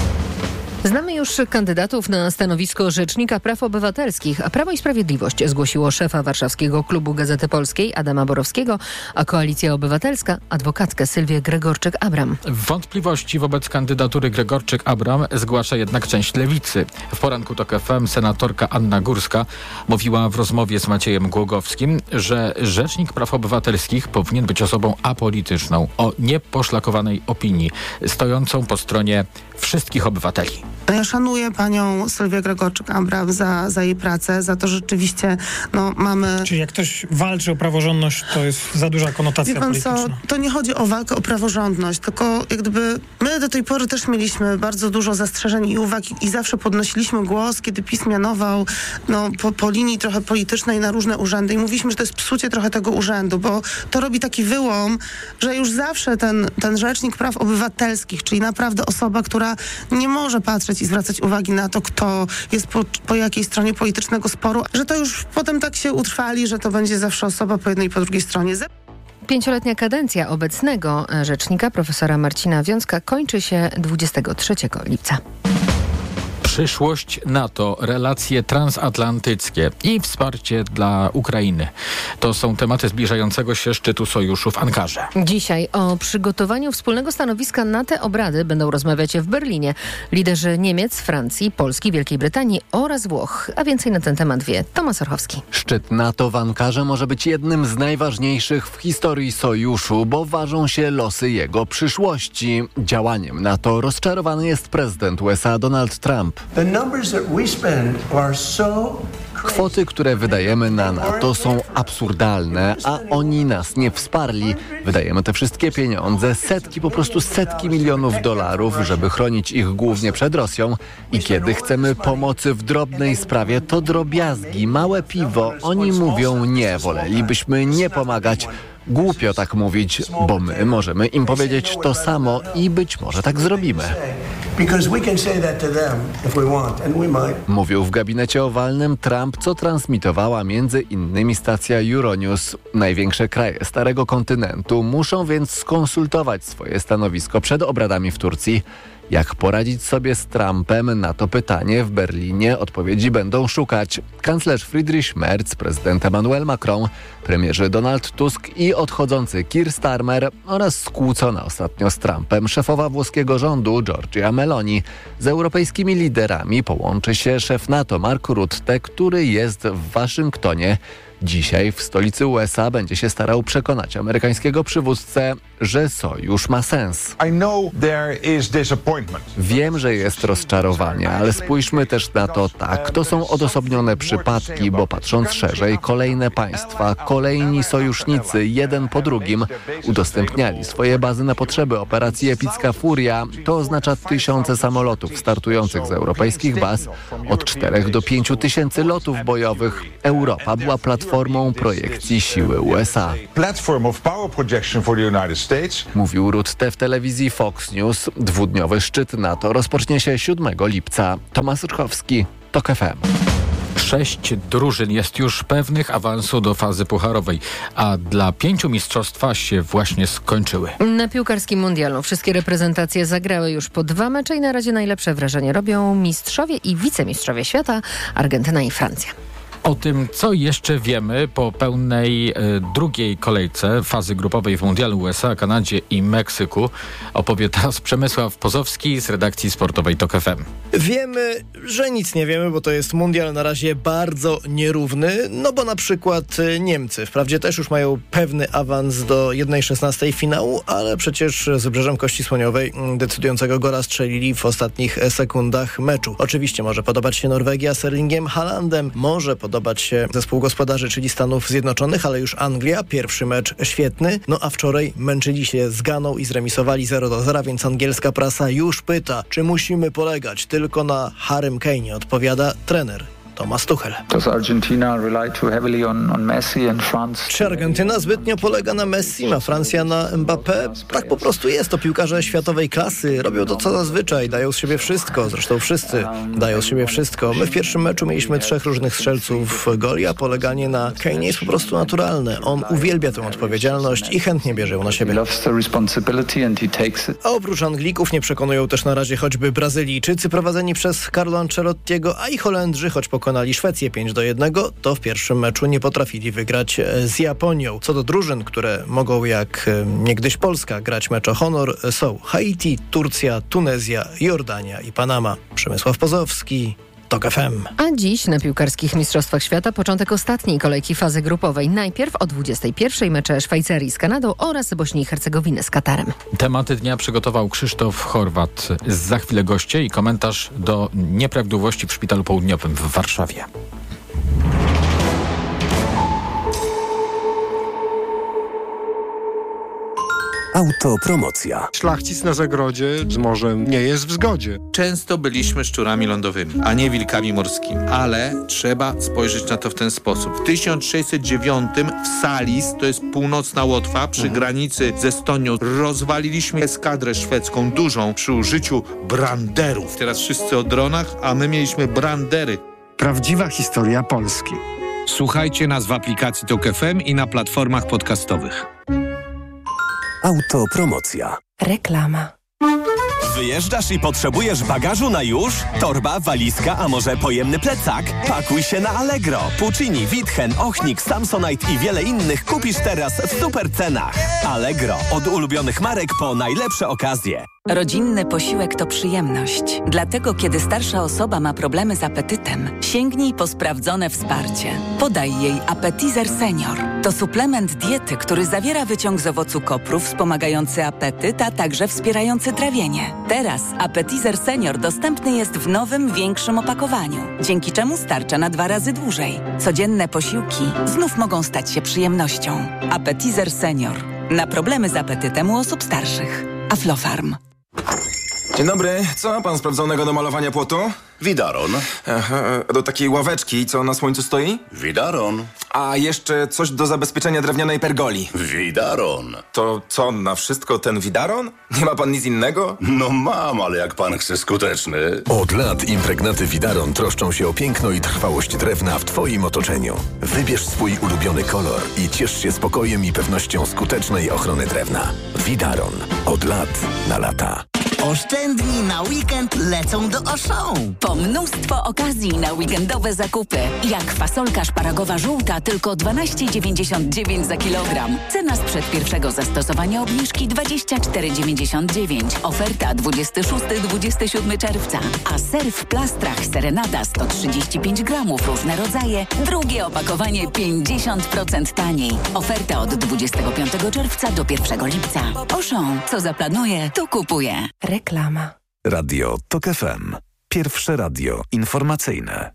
Znamy już kandydatów na stanowisko Rzecznika Praw Obywatelskich, a Prawo i Sprawiedliwość zgłosiło szefa warszawskiego klubu Gazety Polskiej Adama Borowskiego, a Koalicja Obywatelska adwokatkę Sylwię Gregorczyk-Abram. Wątpliwości wobec kandydatury Gregorczyk-Abram zgłasza jednak część Lewicy. W poranku TOK FM senatorka Anna Górska mówiła w rozmowie z Maciejem Głogowskim, że Rzecznik Praw Obywatelskich powinien być osobą apolityczną, o nieposzlakowanej opinii, stojącą po stronie wszystkich obywateli. Ja szanuję panią Sylwię Gregorczyk-Abram za jej pracę, za to, że rzeczywiście mamy... Czyli jak ktoś walczy o praworządność, to jest za duża konotacja polityczna. Co, to nie chodzi o walkę o praworządność, tylko jak gdyby my do tej pory też mieliśmy bardzo dużo zastrzeżeń i uwag i zawsze podnosiliśmy głos, kiedy PiS mianował po linii trochę politycznej na różne urzędy i mówiliśmy, że to jest psucie trochę tego urzędu, bo to robi taki wyłom, że już zawsze ten Rzecznik Praw Obywatelskich, czyli naprawdę osoba, która nie może patrzeć i zwracać uwagi na to, kto jest po jakiej stronie politycznego sporu, że to już potem tak się utrwali, że to będzie zawsze osoba po jednej i po drugiej stronie. 5-letnia kadencja obecnego rzecznika, profesora Marcina Wiącka, kończy się 23 lipca. Przyszłość NATO, relacje transatlantyckie i wsparcie dla Ukrainy. To są tematy zbliżającego się szczytu sojuszu w Ankarze. Dzisiaj o przygotowaniu wspólnego stanowiska na te obrady będą rozmawiać w Berlinie liderzy Niemiec, Francji, Polski, Wielkiej Brytanii oraz Włoch. A więcej na ten temat wie Tomasz Orchowski. Szczyt NATO w Ankarze może być jednym z najważniejszych w historii sojuszu, bo ważą się losy jego przyszłości. Działaniem NATO rozczarowany jest prezydent USA Donald Trump. Kwoty, które wydajemy na NATO, są absurdalne, a oni nas nie wsparli. Wydajemy te wszystkie pieniądze, setki milionów dolarów, żeby chronić ich głównie przed Rosją. I kiedy chcemy pomocy w drobnej sprawie, to drobiazgi, małe piwo. Oni mówią nie, wolelibyśmy nie pomagać. Głupio tak mówić, bo my możemy im powiedzieć to samo i być może tak zrobimy. Mówił w gabinecie owalnym Trump, co transmitowała między innymi stacja Euronews. Największe kraje Starego Kontynentu muszą więc skonsultować swoje stanowisko przed obradami w Turcji. Jak poradzić sobie z Trumpem? Na to pytanie w Berlinie odpowiedzi będą szukać kanclerz Friedrich Merz, prezydent Emmanuel Macron, premierzy Donald Tusk i odchodzący Keir Starmer oraz skłócona ostatnio z Trumpem szefowa włoskiego rządu Giorgia Meloni. Z europejskimi liderami połączy się szef NATO Mark Rutte, który jest w Waszyngtonie. Dzisiaj w stolicy USA będzie się starał przekonać amerykańskiego przywódcę, że sojusz ma sens. Wiem, że jest rozczarowanie, ale spójrzmy też na to tak. To są odosobnione przypadki, bo patrząc szerzej, kolejne państwa, kolejni sojusznicy, jeden po drugim, udostępniali swoje bazy na potrzeby operacji Epicka Furia. To oznacza tysiące samolotów startujących z europejskich baz, od 4 do 5 tysięcy lotów bojowych. Europa była platformą projekcji siły USA. Mówił Rutte w telewizji Fox News. Dwudniowy szczyt NATO rozpocznie się 7 lipca. Tomasz Urchowski, TOK FM. 6 drużyn jest już pewnych awansu do fazy pucharowej, a dla 5 mistrzostwa się właśnie skończyły. Na piłkarskim mundialu wszystkie reprezentacje zagrały już po 2 mecze i na razie najlepsze wrażenie robią mistrzowie i wicemistrzowie świata, Argentyna i Francja. O tym, co jeszcze wiemy po pełnej drugiej kolejce fazy grupowej w mundialu USA, Kanadzie i Meksyku, opowie teraz Przemysław Pozowski z redakcji sportowej TOK FM. Wiemy, że nic nie wiemy, bo to jest mundial na razie bardzo nierówny, no bo na przykład Niemcy wprawdzie też już mają pewny awans do 1/16 finału, ale przecież z Wybrzeżem Kości Słoniowej decydującego gola strzelili w ostatnich sekundach meczu. Oczywiście może podobać się Norwegia z Erlingiem Haalandem, może podobać się zespół gospodarzy, czyli Stanów Zjednoczonych, ale już Anglia, pierwszy mecz świetny, no a wczoraj męczyli się z Ganą i zremisowali 0-0, więc angielska prasa już pyta, czy musimy polegać tylko na Harrym Kane'ie, odpowiada trener Thomas Tuchel. Czy Argentyna zbytnio polega na Messi, a Francja na Mbappé? Tak po prostu jest. To piłkarze światowej klasy. Robią to co zazwyczaj. Dają z siebie wszystko. Zresztą wszyscy dają z siebie wszystko. My w pierwszym meczu mieliśmy 3 różnych strzelców goli, a poleganie na Kane'ie jest po prostu naturalne. On uwielbia tę odpowiedzialność i chętnie bierze ją na siebie. A oprócz Anglików nie przekonują też na razie choćby Brazylijczycy prowadzeni przez Carlo Ancelottiego, a i Holendrzy, choć pokonali Szwecję 5-1, to w pierwszym meczu nie potrafili wygrać z Japonią. Co do drużyn, które mogą jak niegdyś Polska grać mecz o honor, są Haiti, Turcja, Tunezja, Jordania i Panama. Przemysław Pozowski, TOK FM. A dziś na piłkarskich Mistrzostwach Świata początek ostatniej kolejki fazy grupowej. Najpierw o 21 mecze Szwajcarii z Kanadą oraz Bośni i Hercegowiny z Katarem. Tematy dnia przygotował Krzysztof Chorwat. Za chwilę goście i komentarz do nieprawidłowości w Szpitalu Południowym w Warszawie. Autopromocja. Szlachcic na zagrodzie z morzem nie jest w zgodzie. Często byliśmy szczurami lądowymi, a nie wilkami morskimi. Ale trzeba spojrzeć na to w ten sposób. W 1609 w Salis, to jest północna Łotwa, przy granicy z Estonią, rozwaliliśmy eskadrę szwedzką dużą przy użyciu branderów. Teraz wszyscy o dronach, a my mieliśmy brandery. Prawdziwa historia Polski. Słuchajcie nas w aplikacji TOK FM i na platformach podcastowych. Autopromocja. Reklama. Wyjeżdżasz i potrzebujesz bagażu na już? Torba, walizka, a może pojemny plecak? Pakuj się na Allegro. Puccini, Witchen, Ochnik, Samsonite i wiele innych kupisz teraz w super cenach. Allegro. Od ulubionych marek po najlepsze okazje. Rodzinny posiłek to przyjemność. Dlatego, kiedy starsza osoba ma problemy z apetytem, sięgnij po sprawdzone wsparcie. Podaj jej Appetizer Senior. To suplement diety, który zawiera wyciąg z owocu kopru wspomagający apetyt, a także wspierający trawienie. Teraz Appetizer Senior dostępny jest w nowym, większym opakowaniu, dzięki czemu starcza na 2 razy dłużej. Codzienne posiłki znów mogą stać się przyjemnością. Appetizer Senior. Na problemy z apetytem u osób starszych. Aflofarm. Dzień dobry. Co ma pan sprawdzonego do malowania płotu? Widaron. Aha, do takiej ławeczki, co na słońcu stoi? Widaron. A jeszcze coś do zabezpieczenia drewnianej pergoli. Widaron. To co, na wszystko ten Widaron? Nie ma pan nic innego? No mam, ale jak pan chce skuteczny. Od lat impregnaty Widaron troszczą się o piękno i trwałość drewna w twoim otoczeniu. Wybierz swój ulubiony kolor i ciesz się spokojem i pewnością skutecznej ochrony drewna. Widaron. Od lat na lata. Oszczędni na weekend lecą do Auchan. Po mnóstwo okazji na weekendowe zakupy. Jak fasolka szparagowa żółta tylko 12,99 za kilogram. Cena sprzed pierwszego zastosowania obniżki 24,99. Oferta 26-27 czerwca. A ser w plastrach Serenada 135 gramów, różne rodzaje. Drugie opakowanie 50% taniej. Oferta od 25 czerwca do 1 lipca. Auchan. Co zaplanuje, to kupuje. Reklama. Radio TOK FM. Pierwsze radio informacyjne.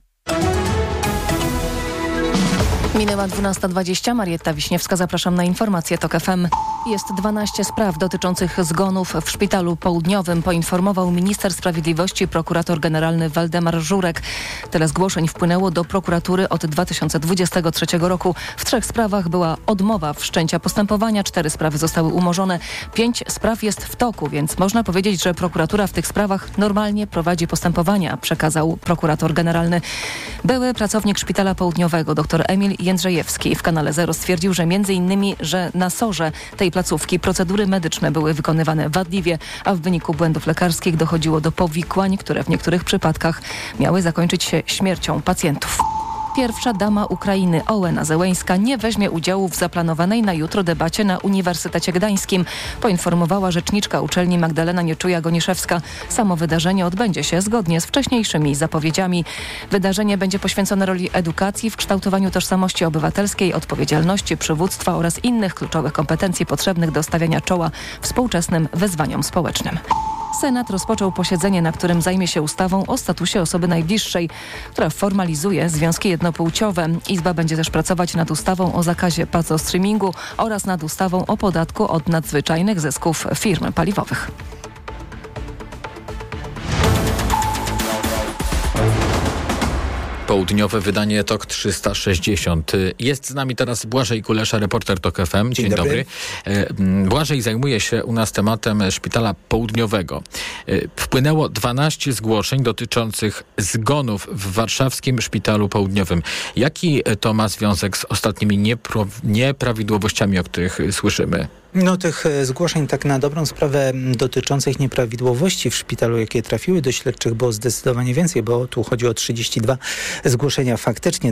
Minęła 12:20. Marietta Wiśniewska, zapraszam na informacje TOK FM. Jest 12 spraw dotyczących zgonów w Szpitalu Południowym, poinformował minister sprawiedliwości prokurator generalny Waldemar Żurek. Tyle zgłoszeń wpłynęło do prokuratury od 2023 roku. W 3 sprawach była odmowa wszczęcia postępowania, 4 sprawy zostały umorzone, 5 spraw jest w toku, więc można powiedzieć, że prokuratura w tych sprawach normalnie prowadzi postępowania, przekazał prokurator generalny. Były pracownik Szpitala Południowego, dr Emil Jędrzejewski w Kanale Zero stwierdził, że m.in., że na SOR-ze tej placówki procedury medyczne były wykonywane wadliwie, a w wyniku błędów lekarskich dochodziło do powikłań, które w niektórych przypadkach miały zakończyć się śmiercią pacjentów. Pierwsza dama Ukrainy Ołena Zełeńska nie weźmie udziału w zaplanowanej na jutro debacie na Uniwersytecie Gdańskim, poinformowała rzeczniczka uczelni Magdalena Nieczuja-Goniszewska. Samo wydarzenie odbędzie się zgodnie z wcześniejszymi zapowiedziami. Wydarzenie będzie poświęcone roli edukacji w kształtowaniu tożsamości obywatelskiej, odpowiedzialności, przywództwa oraz innych kluczowych kompetencji potrzebnych do stawiania czoła współczesnym wyzwaniom społecznym. Senat rozpoczął posiedzenie, na którym zajmie się ustawą o statusie osoby najbliższej, która formalizuje związki jednopłciowe. Izba będzie też pracować nad ustawą o zakazie pazostreamingu oraz nad ustawą o podatku od nadzwyczajnych zysków firm paliwowych. Południowe wydanie TOK 360. Jest z nami teraz Błażej Kulesza, reporter TOK FM. Dzień dobry. Błażej zajmuje się u nas tematem Szpitala Południowego. Wpłynęło 12 zgłoszeń dotyczących zgonów w warszawskim Szpitalu Południowym. Jaki to ma związek z ostatnimi nieprawidłowościami, o których słyszymy? No tych zgłoszeń tak na dobrą sprawę dotyczących nieprawidłowości w szpitalu, jakie trafiły do śledczych, było zdecydowanie więcej, bo tu chodzi o 32 zgłoszenia. Faktycznie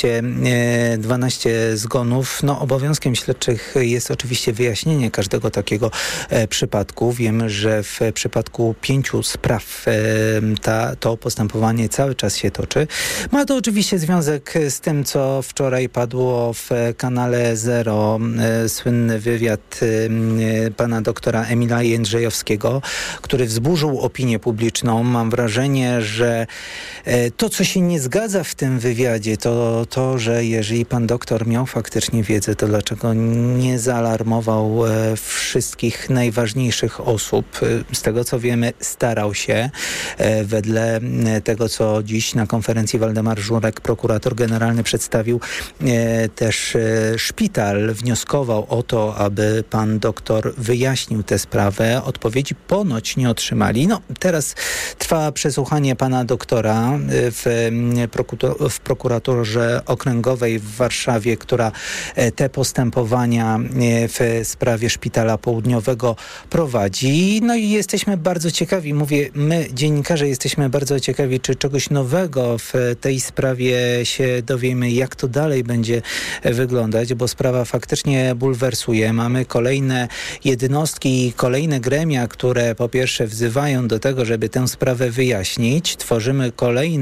12 zgonów. No obowiązkiem śledczych jest oczywiście wyjaśnienie każdego takiego przypadku. Wiemy, że w przypadku 5 spraw to postępowanie cały czas się toczy. Ma to oczywiście związek z tym, co wczoraj padło w Kanale Zero. Słynny wywiad pana doktora Emila Jędrzejowskiego, który wzburzył opinię publiczną. Mam wrażenie, że to, co się nie zgadza w tym wywiadzie, to, że jeżeli pan doktor miał faktycznie wiedzę, to dlaczego nie zaalarmował wszystkich najważniejszych osób. Z tego, co wiemy, starał się. Wedle tego, co dziś na konferencji Waldemar Żurek, prokurator generalny, przedstawił, też szpital wnioskował o to, aby pan pan doktor wyjaśnił tę sprawę. Odpowiedzi ponoć nie otrzymali. No, teraz trwa przesłuchanie pana doktora w prokuraturze okręgowej w Warszawie, która te postępowania w sprawie Szpitala Południowego prowadzi. No i jesteśmy bardzo ciekawi, mówię, my dziennikarze jesteśmy bardzo ciekawi, czy czegoś nowego w tej sprawie się dowiemy, jak to dalej będzie wyglądać, bo sprawa faktycznie bulwersuje. Mamy kolejne jednostki i kolejne gremia, które po pierwsze wzywają do tego, żeby tę sprawę wyjaśnić. Tworzymy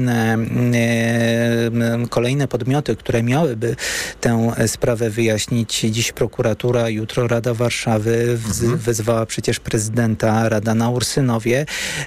kolejne podmioty, które miałyby tę sprawę wyjaśnić. Dziś prokuratura, jutro Rada Warszawy wezwała przecież prezydenta, Rada na Ursynowie,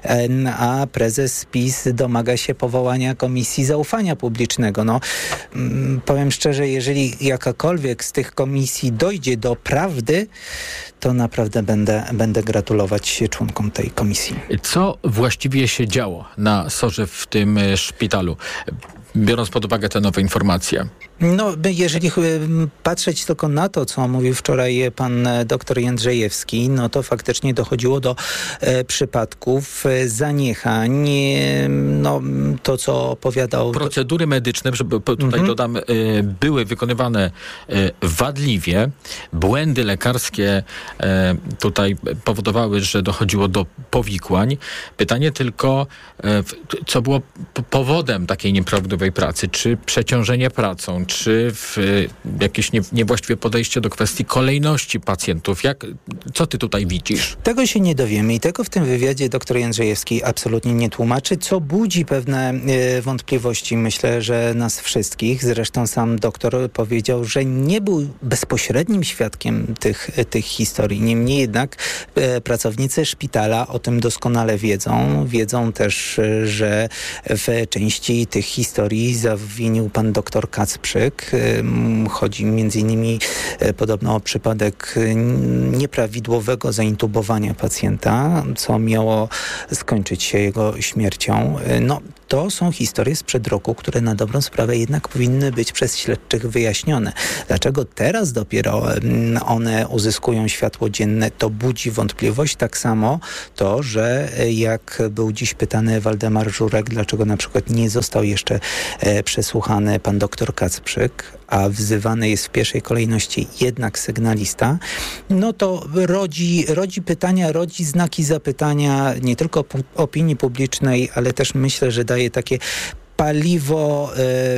a prezes PiS domaga się powołania Komisji Zaufania Publicznego. No, powiem szczerze, jeżeli jakakolwiek z tych komisji dojdzie do prawdy, to naprawdę będę gratulować członkom tej komisji. Co właściwie się działo na SOR-ze w tym szpitalu, biorąc pod uwagę te nowe informacje? No, jeżeli patrzeć tylko na to, co mówił wczoraj pan doktor Jędrzejewski, no to faktycznie dochodziło do przypadków zaniechań. No, to, co opowiadał... Procedury medyczne, żeby tutaj dodam, były wykonywane wadliwie. Błędy lekarskie tutaj powodowały, że dochodziło do powikłań. Pytanie tylko, co było powodem takiej nieprawidłowej pracy? Czy przeciążenie pracą? Czy jakieś niewłaściwe podejście do kwestii kolejności pacjentów? Co ty tutaj widzisz? Tego się nie dowiemy i tego w tym wywiadzie dr Jędrzejewski absolutnie nie tłumaczy, co budzi pewne wątpliwości, myślę, że nas wszystkich. Zresztą sam doktor powiedział, że nie był bezpośrednim świadkiem tych historii. Niemniej jednak pracownicy szpitala o tym doskonale wiedzą. Wiedzą też, że w części tych historii zawinił pan doktor Kacprzyk. Chodzi m.in. podobno o przypadek nieprawidłowego zaintubowania pacjenta, co miało skończyć się jego śmiercią. No, to są historie sprzed roku, które na dobrą sprawę jednak powinny być przez śledczych wyjaśnione. Dlaczego teraz dopiero one uzyskują światło dzienne, to budzi wątpliwość. Tak samo to, że jak był dziś pytany Waldemar Żurek, dlaczego na przykład nie został jeszcze przesłuchany pan doktor Kacprzyk, a wzywany jest w pierwszej kolejności jednak sygnalista, no to rodzi pytania, rodzi znaki zapytania nie tylko opinii publicznej, ale też myślę, że daje takie paliwo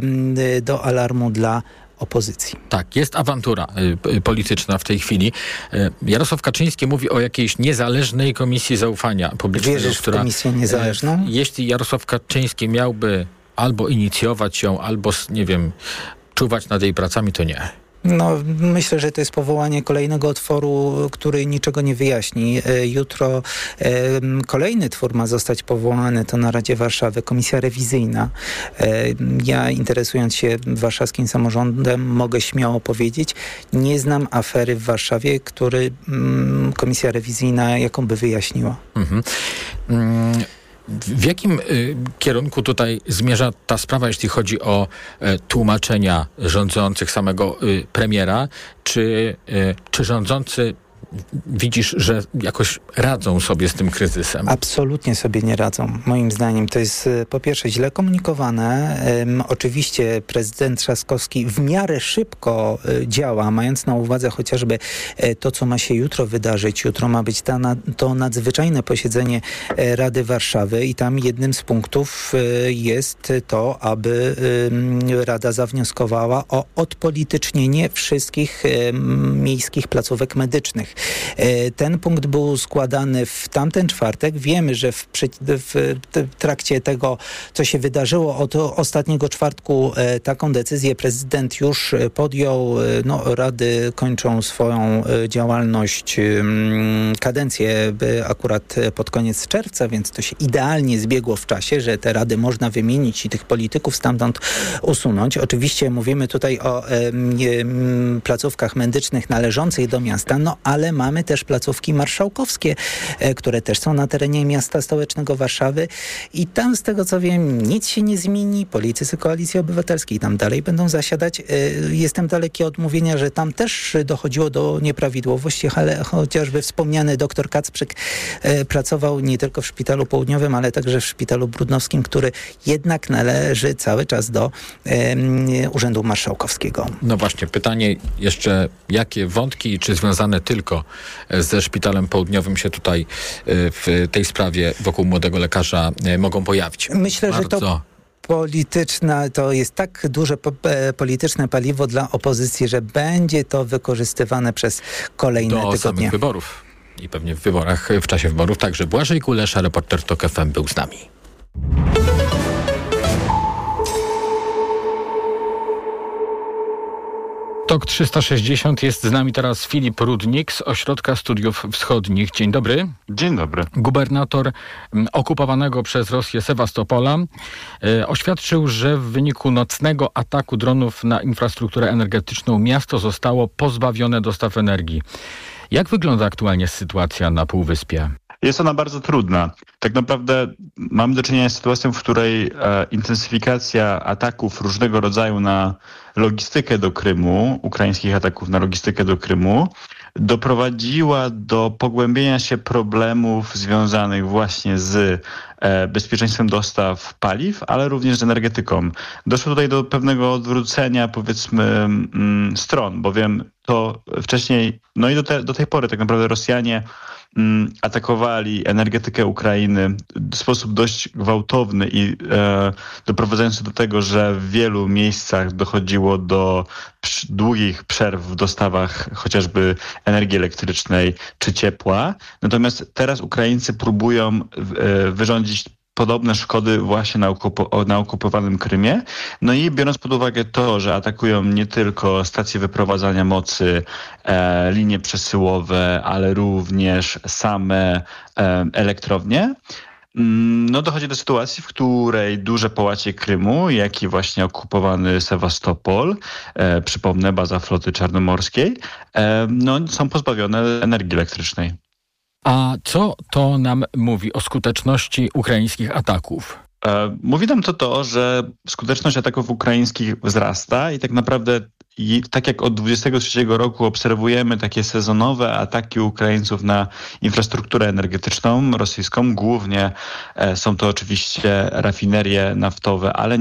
do alarmu dla opozycji. Tak, jest awantura polityczna w tej chwili. Jarosław Kaczyński mówi o jakiejś niezależnej Komisji Zaufania Publicznego. Wierzysz w komisję niezależną? Jeśli Jarosław Kaczyński miałby albo inicjować ją, albo, nie wiem, czuwać nad jej pracami, to nie. No, myślę, że to jest powołanie kolejnego otworu, który niczego nie wyjaśni. Jutro kolejny twór ma zostać powołany, to na Radzie Warszawy, komisja rewizyjna. Ja, interesując się warszawskim samorządem, mogę śmiało powiedzieć, nie znam afery w Warszawie, który komisja rewizyjna jaką by wyjaśniła. W jakim kierunku tutaj zmierza ta sprawa, jeśli chodzi o tłumaczenia rządzących, samego premiera? Czy rządzący, widzisz, że jakoś radzą sobie z tym kryzysem? Absolutnie sobie nie radzą. Moim zdaniem to jest po pierwsze źle komunikowane. Oczywiście prezydent Trzaskowski w miarę szybko działa, mając na uwadze chociażby to, co ma się jutro wydarzyć. Jutro ma być to nadzwyczajne posiedzenie Rady Warszawy i tam jednym z punktów jest to, aby Rada zawnioskowała o odpolitycznienie wszystkich miejskich placówek medycznych. Ten punkt był składany w tamten czwartek. Wiemy, że w trakcie tego, co się wydarzyło od ostatniego czwartku, taką decyzję prezydent już podjął. No, rady kończą swoją działalność, kadencję akurat pod koniec czerwca, więc to się idealnie zbiegło w czasie, że te rady można wymienić i tych polityków stamtąd usunąć. Oczywiście mówimy tutaj o placówkach medycznych należących do miasta, no ale ale mamy też placówki marszałkowskie, które też są na terenie miasta stołecznego Warszawy i tam z tego co wiem nic się nie zmieni. Politycy Koalicji Obywatelskiej tam dalej będą zasiadać. Jestem daleki od mówienia, że tam też dochodziło do nieprawidłowości, ale chociażby wspomniany dr Kacprzyk pracował nie tylko w Szpitalu Południowym, ale także w Szpitalu Brudnowskim, który jednak należy cały czas do Urzędu Marszałkowskiego. No właśnie, pytanie jeszcze, jakie wątki, czy związane tylko ze Szpitalem Południowym się tutaj w tej sprawie wokół młodego lekarza mogą pojawić? Myślę, że to to jest tak duże polityczne paliwo dla opozycji, że będzie to wykorzystywane przez kolejne tygodnie. Do samych wyborów i pewnie w czasie wyborów. Także Błażej Kulesza, reporter TOK FM, był z nami. TOK 360, jest z nami teraz Filip Rudnik z Ośrodka Studiów Wschodnich. Dzień dobry. Dzień dobry. Gubernator okupowanego przez Rosję Sewastopola oświadczył, że w wyniku nocnego ataku dronów na infrastrukturę energetyczną miasto zostało pozbawione dostaw energii. Jak wygląda aktualnie sytuacja na Półwyspie? Jest ona bardzo trudna. Tak naprawdę mamy do czynienia z sytuacją, w której intensyfikacja ataków różnego rodzaju na logistykę do Krymu, ukraińskich ataków na logistykę do Krymu, doprowadziła do pogłębienia się problemów związanych właśnie z bezpieczeństwem dostaw paliw, ale również z energetyką. Doszło tutaj do pewnego odwrócenia, powiedzmy, stron, bowiem to wcześniej, no i do tej pory tak naprawdę Rosjanie atakowali energetykę Ukrainy w sposób dość gwałtowny i doprowadzający do tego, że w wielu miejscach dochodziło do długich przerw w dostawach chociażby energii elektrycznej czy ciepła. Natomiast teraz Ukraińcy próbują wyrządzić podobne szkody właśnie na okupowanym Krymie. No i biorąc pod uwagę to, że atakują nie tylko stacje wyprowadzania mocy, linie przesyłowe, ale również same elektrownie, no dochodzi do sytuacji, w której duże połacie Krymu, jak i właśnie okupowany Sewastopol, przypomnę, baza floty czarnomorskiej, no są pozbawione energii elektrycznej. A co to nam mówi o skuteczności ukraińskich ataków? Mówi nam to, że skuteczność ataków ukraińskich wzrasta i tak naprawdę tak jak od 23 roku obserwujemy takie sezonowe ataki Ukraińców na infrastrukturę energetyczną rosyjską, głównie są to oczywiście rafinerie naftowe, ale